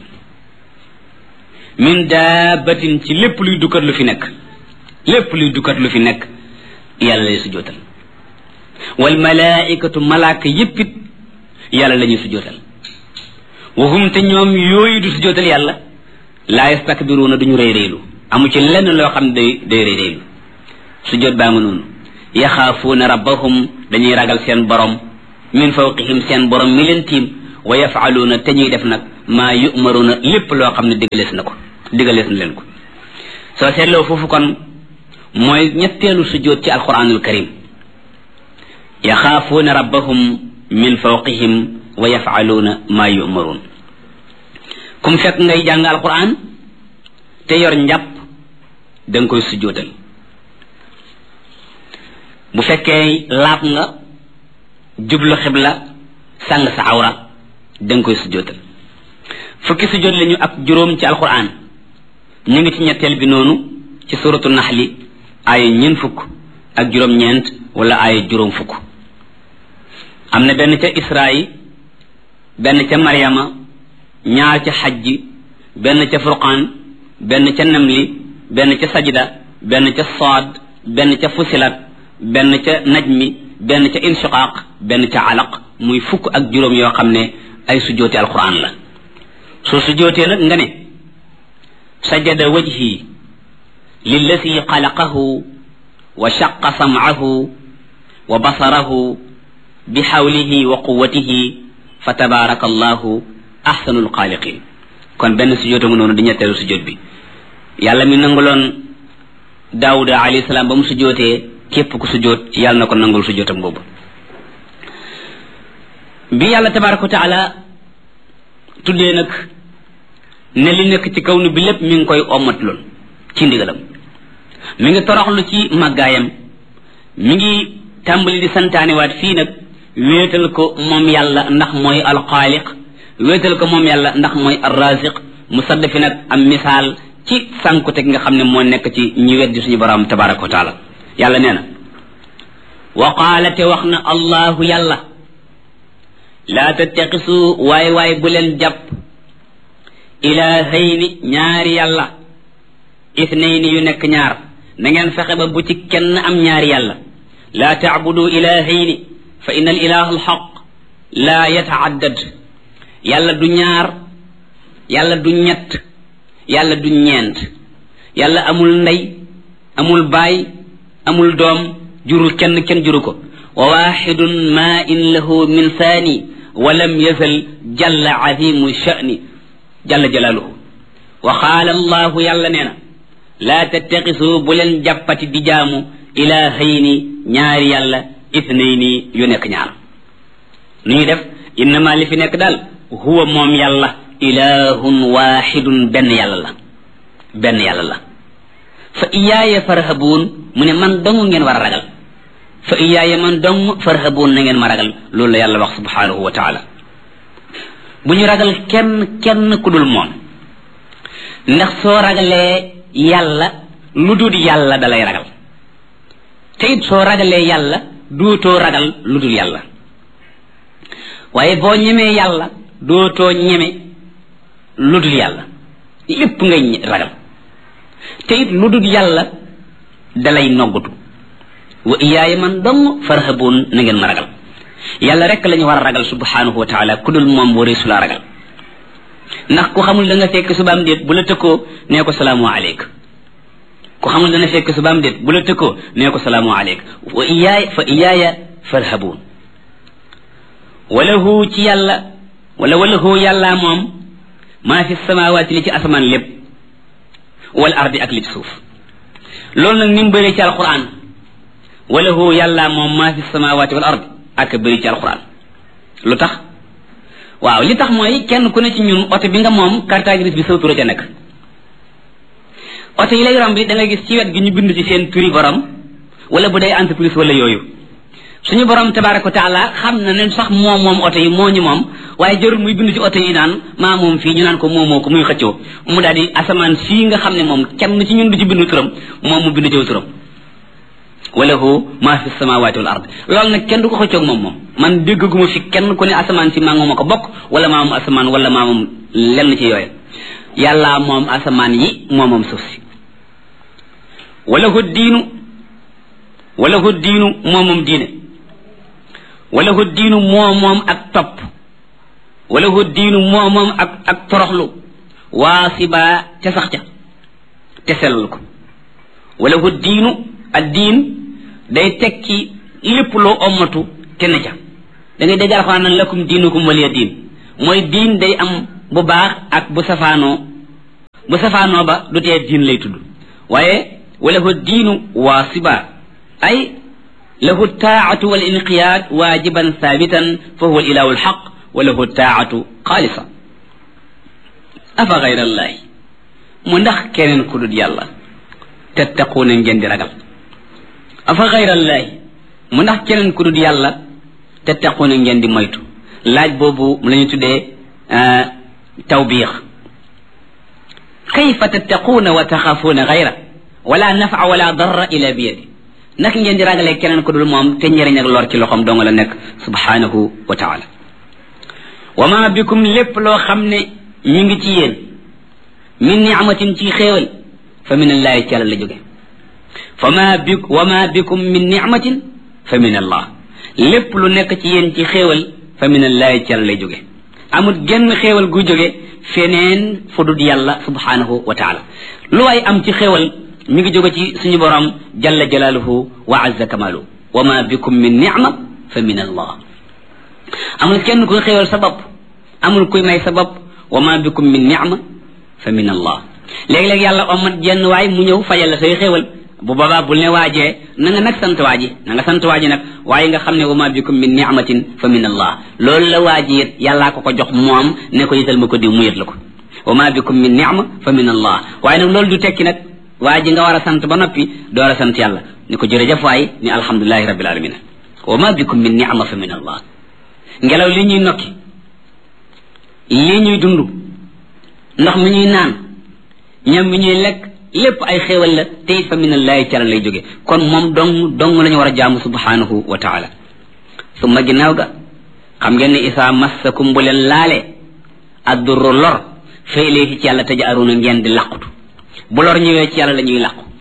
min daabatin ci lépp luy dukkat lu fi nekk lépp luy dukkat lu fi nekk yàlla lay sujootal wal malaikatu malaaka yéppit yàlla la ñuy sujootal waxum te ñoom yooyu du sujootal yàlla laa yastakbiruuna duñu rëy rëylu amu ci lenn loo xam ne day rëy rëylu sujoot baa nga noonu yaxaafuuna rabbahum dañuy ragal seen borom min fawqihim seen borom mi leen tiim wa yafaluuna te ñuy def nag maa yu'maruna lépp loo xam ne digalees na leen ko soo seetloo foofu kon mooy ñetteelu sujjóot ci alquranul karim yaxaafuuna rabbahum min fawqihim wa yafaluuna maa yu'marun kum fekk ngay jàng alquran te yor njàpp da nga koy sujjóotal bu fekkee laab nga jublu xibla sàng sa awra da nga koy sujjóotal fukki sujjóot lañu ak juróom ci alquran ñu ngi ci ñetteel bi noonu ci suratu naxli aaya ñeent fukk ak juróom-ñeent wala aaya juróom fukk am na benn ca israyi benn ca maryama ñaar ca xajji benn ca furqaan benn ca namli benn ca sajda benn ca saad benn ca fusilat benn ca najmi benn ca inshiqaaq benn ca alaq muy fukk ak juróom yoo xam ne ay sujjóoti alquran la soo sujjóotee nag nga ne sajada wajhi lillati xalaqahu wa shaqa sam'ahu wa basarahu bi xawlihi wa quwwatihi fa tabaraka allahu ahsanul xaaliqin kon benn sujjóota nga noonu di ñetteelu sujjóot bi yàlla mi nanguloon daawuda alayhi salaam ba mu sujjóotee képp ku sujjóot yàlla na ko nangul sujjóotam boobu bi yàlla tabaraka wa taala tuddee nag ne li nekk ci kaw nu bi lépp mi ngi koy ommatloon ci ndigalam mi ngi toroxlu ci màggaayam mi ngi tàmbali di santaaniwaat fii nag wéetal ko moom yàlla ndax mooy alxaaliq wéetal ko moom yàlla ndax mooy arraziq mu sadd fi nag am misaal ci sànkute gi nga xam ne moo nekk ci ñi weddi suñu borom tabaraka wa taala yàlla nee na wa qaala te wax na allahu yàlla laa tattaqisu waay bu leen jàpp ilaahayni ñaari yàlla ithnayni yu nekk ñaar na ngeen fexe ba bu ci kenn am ñaari yàlla laa taabudu ilaahayni fa inna al ilaha alxaq laa yataaddad yàlla du ñaar yàlla du ñett yàlla du ñeent yàlla amul ndey amul baay amul doom jurul kenn juru ko wa waxidun ma in lahu min thani wa lam yazal jalla azimu sha'ni jalla jalaaluhu wa qaala allahu yàlla nee na laa tattaxisu bu leen jàppati di jaamu ilaahayni ñaari yàlla ithnayni yu nekk ñaar nu ñuy def innama li fi nekk daal huwa moom yàlla ilahun waxidun benn yàlla la fa iyaaya farhabuun mu ne man dong ngeen war a ragal fa iyaaya man dong farhabuun na ngeen ma ragal loolu la yàlla wax subhanahu wa taala bu ñu ragal kenn ku dul moom ndax soo ragalee yàlla lu dul yàlla dalay ragal te it soo ragalee yàlla dootoo ragal lu dul yàlla waaye boo ñemee yàlla dootoo ñeme lu dul yàlla lépp ngay ragal te it lu dul yàlla dalay noggutu wa iyaaya man dong farhabuun na ngeen ma ragal yàlla rek lañu war a ragal subhanahu wa taala ku dul moom waree su la ragal ndax ku xamul da nga fekk subaam déet bu la tëkkoo nee ko salaamu aleyk ku xamul dana fekk subaam déet bu la tëkkoo nee ko salaamu aleyk wa iyaaya fa iyaaya farhabuun walahu ci yàlla wala walahu yàlla moom maa fi samawaati li ci asamaan lépp wal ardi ak li ci suuf loolu nag ni mu bëree ci alquran walahu yàlla moom maa fi samawaati wal ardi ak bëri ci alquran lu tax waaw li tax mooy kenn ku ne ci ñun oto bi nga moom carte grise bi saw tura ca nekk oto yi lay romb bi da nga gis ci wet gi ñu bind ci seen turi borom wala bu day entreprise wala yooyu suñu borom tabaraka wa taala xam na ne sax moom oto yi moo ñu moom waaye jarul muy bind ci oto yi naan maa moom fii ñu naan ko moomoo ko muy xëccoo mu daal di asamaan sii nga xam ne moom kenn ci ñun du ci bindu turam moom mu bind ci turam walahu maa fi samawati wal ard loolu nag kenn du ko xëccoog moom man déggaguma fi kenn ku ne asamaan si maa moom a ko bokk wala maa moom asamaan wala maa moom lenn ci yooyu yàlla moom asamaan yi moom suuf si walahu diinu moomam diine walahu diinu moomoom ak topp walahu diinu moomoom ak toroxlu waasiba ca sax ca te sellal ko walahu diinu ad diin day tekki lépp loo ommatu te ne ca da ngay dégg alxuraan naan lakum diinukum waliya diin mooy diin day am bu baax ak bu safaanoo ba du tee diin lay tudd waaye walahu diinu waasiba ay lahu taatu wal inqiyaad waajiban thaabitan fa huwa ilahu alxaq wa lahu taatu xaalisa afa gayra allahi mu ndax keneen ku dul yàlla tattaquuna ngeen di ragal afa gayra allahi mu ndax keneen ku dul yàlla tattaquuna ngeen di moytu laaj boobu la ñu tuddee tawbiix kayfa tattaquuna wa taxaafuuna gayra wala nafa wala darra ila biyadi nak ngeen di ragalee keneen ku dul moom te njëriñ ak lor ci loxoom dong la nekk subhanahu wa taala wa ma bikum lépp loo xam ne ñu ngi ci yéen min ni'matin ci xéewal fa min allahi ci yàlla la jóge wa ma bikum min ni'matin fa min allah lépp lu nekk ci yéen ci xéewal fa min allahi ci yàlla lay jóge amul genn xéewal gu jóge feneen fu dul yàlla subhanahu wa taala lu waay am ci xéewal mi ngi jóge ci suñu borom jalla jalaaluhu wa azza kamalu wa ma bikum min ni'ma fa min allah amul kenn kuy xéewal sa bopp amul kuy may sa bopp wa ma bikum min ni'ma fa min allah léeg-léeg yàlla omat jenn waay mu ñëw fajal la say xéewal bu boobaa bul ne waajee na nga nag sant waaji na nga sant waaji nag waaye nga xam ne wa ma bikum min ni'matin fa min allah loolu la waaji it yàllaa ko jox moom ne ko yital ma ko diw mu yët la ko wa ma bikum min ni'ma fa min allah waaye nag loolu du tekki nag waa ji nga war a sant ba noppi door a sant yàlla ni ko jërëjëf waay ni alhamdulilahi rabbil alamin wa ma bikum min ni'ma fa min allah ngelaw li ñuy nokki lii ñuy dund ndox mi ñuy naan ñam mi ñuy lekk lépp ay xéewal la te it fa min allahi cara lay jóge kon moom dong la ñu war a jaamu subhanahu wa taala summa ginnaaw ga xam ngeen ne isaa massakum bu leen laale addurru lor fa ilayhi ci yàlla taj'aruna ngeen di làqutu bu lor ñëwee ci yàlla la ñuy làqu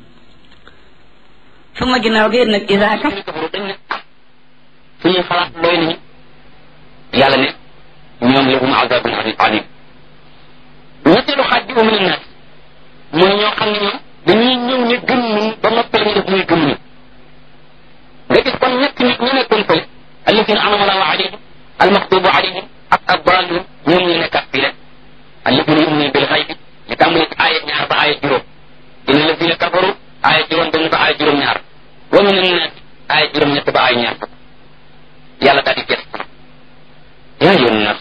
suma ginnaaw gi nag isa kaf suñuy xalaat doy nañu yàlla ne ñoom lahum azabun alim ñetteelu xaaj bi min annaas mooy ñoo xam ne ñoom dañuy ñëw ne gëm nañ ba noppal ñu def muy gëm nañ nga gis kon ñett nit ñu nekkoon fële alladina anama allahu alayhim almaxdubu alayhim ak addalun ñoom ñu nekkat fii rek alladina yuminuna bil xaybi ñu tàmbali ci aaya ñaar ba aaya juróom inna alladina kafaru aaya juróom benn ba aaya juróom ñaar wa min annaas aaya juróom ñett ba aaya ñaar fukk yàlla daal di gëstu yaa yoon naas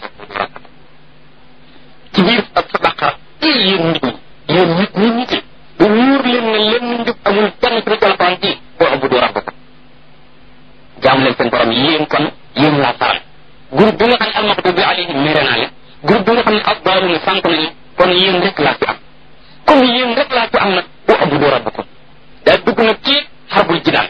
ci biir ak sa baqara yéen nit ñi yéen nit ñi bu wóor leen ne leen njub amul kenn ci alquran ci boo abudu rabbakum jaamu leen seen borom yéen kon yéen laa faral groupe bi nga xam ne almaxdubi alayhim mere naa leen groupe bi nga xam ne addaaluna sànq nañu kon yéen rek laa fi am comme yéen rek laa fi am nag boo abudu rabbakum daa dugg nag ci xarbul jidaal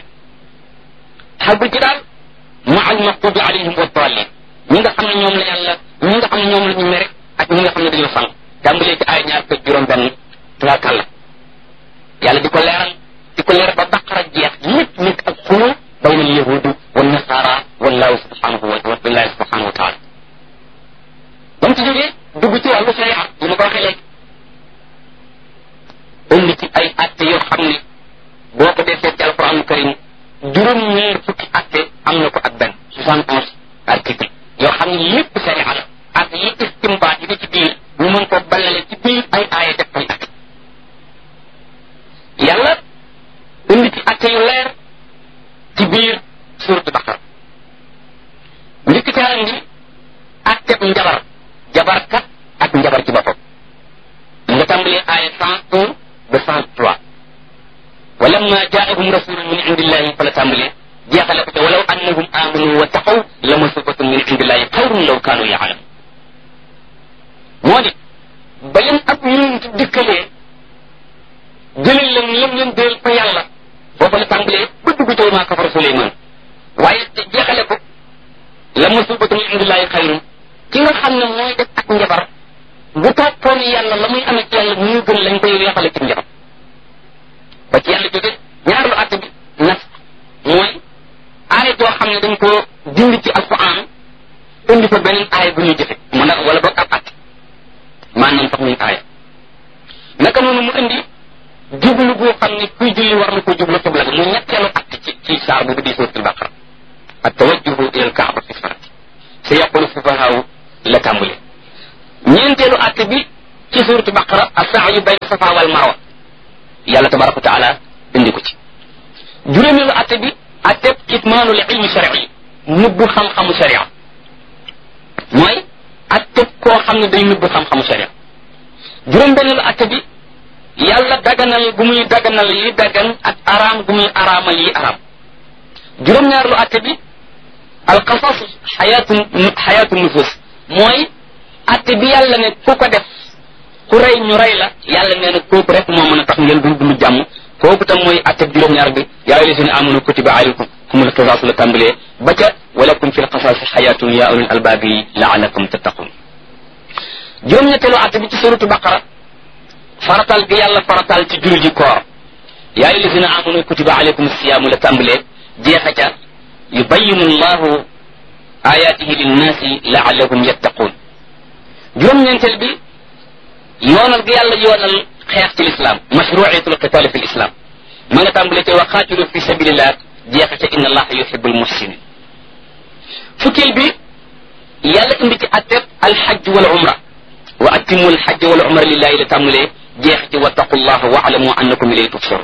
ma almaxdubi alayhim wa daalin ñi nga xam ne ñoom la yàlla ñi nga xam ne ñoom la ñu mere ak ñi nga xam ne dañoo sànq tàmbalee ci ay ñaar fekk juróom benn tubaarkàlla yàlla di ko leeral ba baqara jeex lépp nekk ak xuloo bayna al yahudu wa nasara wallahu subhanahu wa taala ba mu ci jógee dugg ci wàllu sharia yi ma ko waxee léegi indi ci ay atte yoo xam ne boo ko dee seet ci alquran karim juróom-ñeer fukki atte am na ko ak benn 71 article yoo xam ne lépp sharia la ak yi istimbaat yi ne ci biir ñu mën ko balale ci biir ay aaya def ay atte yàlla indi ci atte yu leer ci biir suuratu Baqara njëkk ca indi atteb jabarkat ak njabar ci boppam nga tàmbalee aaya 101 ba 103 walamma jaahum rasulun min indillahi fa la tàmbalee jeexale ko te walaw annahum amanu wa taqaw la masubatun min indillahi xayrun law kaanu yaalamun moo di ba leen ab yonent dikkalee jëlal leen lam leen déel fa yàlla foofa la tàmbalee ba dugg ci maa kafara Suleymaan waaye te jeexale ko la masubatun min indillahi xayrun ki nga xam ne mooy def ak njabar bu toppoon yàlla la muy amee ci yàlla ñu gën lañ koy weexale ci njabar ba ci yàlla jóge ñaareelu àtte bi nas mooy aaya joo xam ne dañ ko dindi ci alquran indi fa beneen aaya bu ñuy jëfe mu nag wala boog ab àtte maanaam sax muy aaya naka noonu mu indi jublu boo xam ne kuy julli war na ko jublu xibla bi mu ñetteelu àtte ci saar boobu di suuratul Baqara التوجه إلى الكعبة في الفرد سيقول السفهاء la tàmbule ñeenteelu atte bi ci suuratu baqara as-sa'yu bayna safa wal marwa yàlla tabaraka wa taala indi ko ci juróomeelu atte bi atteb kitmaanul ilmi shar'i nëbbu xam-xamu sharia mooy atteb koo xam ne day nëbbu xam-xamu sharia juróom-benneelu atte bi yàlla daganal gu muy daganal yi dagan ak araam gu muy araamal yi araam juróom-ñaareelu atte bi alqasas xayaatu nufus mooy atte bi yàlla ne ku ko def ku rey ñu rey la yàlla nee na kooku rek moo mën a tax ngeen dund jàmm kooku tam mooy atte bi juróom-ñaar bi yaa ayyuhallazina amanu kutiba alaykumul qisaasu la tàmbalee ba ca walakum fil qisaasi xayaatun yaa ulil albaabi laalakum tattaqun juróom-ñetteelu atte bi ci suratu baqara faratal gi yàlla faratal ci julli ji koor yaa ayyuhallazina amanu kutiba alaykumus siyaamu la tàmbalee jeexa ca yubayyinu llahu ayaatihi linnaasi laallahum yattaquun juróom-ñeenteel bi yoonal gi yàlla yoonal xeex ci lislaam mashruiyatul qitaali fi lislaam ma nga tàmbale ca wa qaatilu fi sabilillah jeexa ca inna allaha yuhibbul muhsinin fukkeel bi yàlla indi ci atteb alxajj wal umra wa atimmu alxajj wal umra lillahi la tàmbalee jeexa ci wattaqullaha wa alamu annakum ilayhi tuhsharun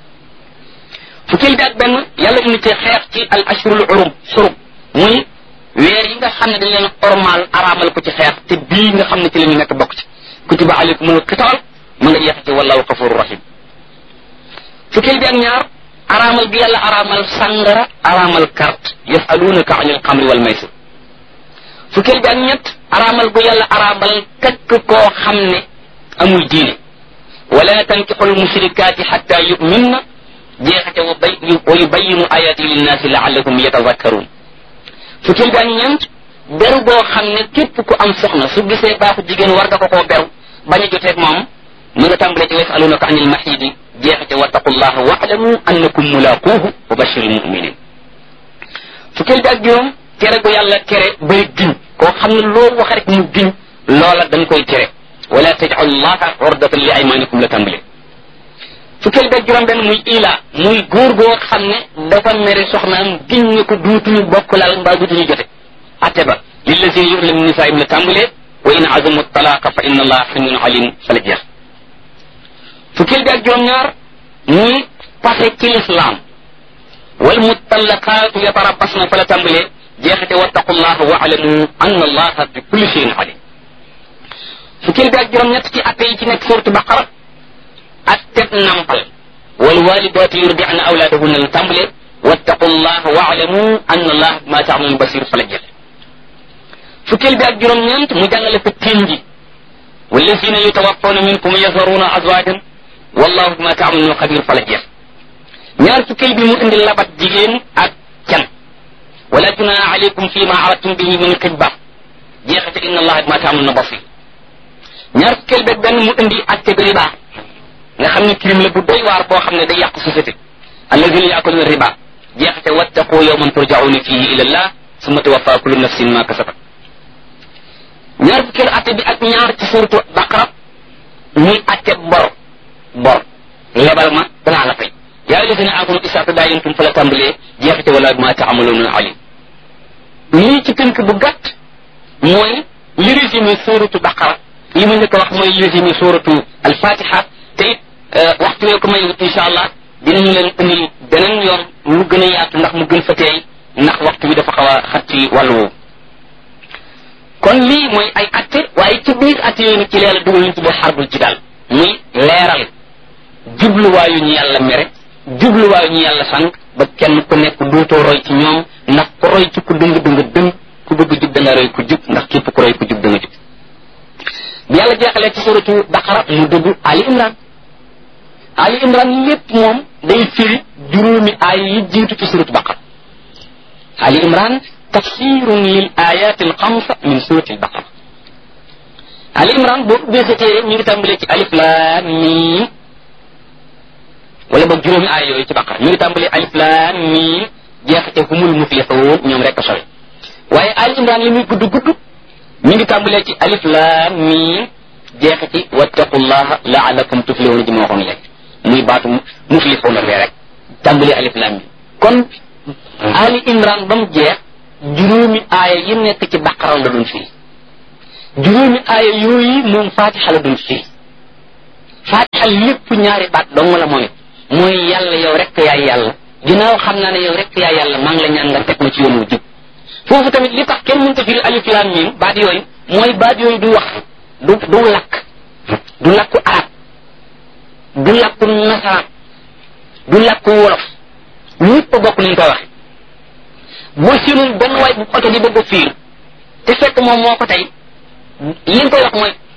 fukkeel bi ak benn yàlla indi ci xeex ci al ashhurul xurum muy weer yi nga xam ne dañ leen ormal araamal ko ci xeex te bii nga xam ne ci la ñu nekk bokk ci kutiba alaykumul qitaal ma nga jeex ci wallahu ghafurur rahim fukkeel bi ak ñaar araamal bi yàlla araamal sàngara araamal carte yasalunaka anil xamri wal maysir fukkeel bi ak ñett araamal bu yàlla araamal takk koo xam ne amul diine wala tankixul mushrikaati xatta yuminna jeexate wa yubayinu ayati linnaasi laallakum yatazakkaruun fukkeel bi ak ñeent beru boo xam ne képp ku am soxna su gisee baaxu jigéen war nga ko koo beru bañ a joteeg moom mu nga tàmbalee ci yasalunaka anil maxiidi jeexate wattaqullaha waalamu annakum mulaquuhu wa bashiril muminin fukkeel bi ak juróom tere gu yàlla tere bay giñ koo xam ne loo wax rek mu giñ loola dañ koy tere wala tajcalullaha urdatan li aymanikum la tàmbalee fukkeel bi ak juróom benn muy ila muy góor goo xam ne dafa mere soxnaam giñ ne ko duutuñu bokk laal mbaa duutuñu jote atte ba lillazina yu'luna min nisaa'ihim la tàmbalee wa in azamu talaqa fa inna allaha samiun alim fa la jeex fukkeel bi ak juróom-ñaar muy passé ci l'islam wal mutallaqaatu yatarabbasna fa la tàmbalee jeexate wattaqullaha wa alamu anna allaha bi kulli shay'in alim fukkeel bi ak juróom-ñett ci atte yi ci nekk suuratu baqara atteb nampal wal walidaatu yurdi'na awlaadahunna la tàmbalee wattaqullaha wa alamu anna allaha bima ta'maluna basir fa la jeex fukkeel bi ak juróom-ñeent mu jàngale fa tiin ji wallazina yutawaffawna minkum yazaruna azwajan wallahu bima ta'maluna xabir fa la jeex ñaar fukkeel bi mu indi labat jigéen ak can wala junaha alaykum fi ma aradtum bihi min xitba jeexate inna allaha bima ta'maluna basir ñaar fukkeel bi ak benn mu indi atte bi riba nga xam ne crime la bu doy waar boo xam ne day yàq société alladina yaakuluna riba jeexate wattaqu yawman turja'una fihi ila allah summa tuwaffa kullu nafsin ma kasabat ñaar fukkeel atte bi ak ñaar ci suuratu baqara muy atte bor lebal ma danaa la fay yaa ayyuhallazina aamanu izaa tadaayantum fa la tàmbalee jeexite wala ma ta'maluuna alim lii ci tënk bu gàtt mooy li résumé suuratu baqara li ma njëkk a wax mooy li résumé suuratu al-fatiha te it waxtu wee ko may incha allah dinañu leen indil beneen yoon lu gën a yaatu ndax mu gën fa teey ndax waxtu bi dafa xaw a xat ci wàllu woowu kon lii mooy ay atte waaye ci biir atte yooyu nag ci leela dugal ñu tuddee xarbul ci daal muy leeral jubluwaayu ñu yàlla mere jubluwaayu ñu yàlla sànq ba kenn ku nekk dootoo roy ci ñoom ndax ku roy ci ku dëng dëng ku bëgg jub da nga roy ku jub ndax képp ku roy ku jub da nga jub bi yàlla jeexalee ci suratu baqara mu dugg ali imran lépp moom day firi juróomi aay yi jiitu ci suratu baqara ali imran tafsirun lil ayat al xamsa min surati al baqara ali imran boo ubbee sa téere ñu ngi tàmbalee ci alif lam mim wala boog juróomi aay yooyu ci baqara ñu ngi tàmbalee alif lam mim jeexate humul muflihun ñoom rek a sori waaye ali imran li muy gudd ñu ngi tàmbalee ci alif lam mim jeexati wattaqullaha la'allakum tuflihun ji ma waxoon léegi muy baatu muflihun rek tàmbalee alif lam mim kon Ali Imran ba mu jeex juróomi aaya yi nekk ci baqara la doon firi juróomi aaya yooyu moom fatiha la doon firi fatiha lépp ñaari baat dong la mooy mooy yàlla yow rek yaay yàlla ginnaaw xam naa ne yow rek yaay yàlla maa ngi la ñaan nga teg ma ci yoon wu jub foofu tamit li tax kenn mënta firi alif lam mim baat yooyu mooy baat yooyu du wax du lakk du lakku arab du lakku nasaraan du lakku wolof ñëpp bokk nañ koy wax boo siinul benn waay bu oto di bëgg a fiir te fekk moom moo ko tey li nga koy wax mooy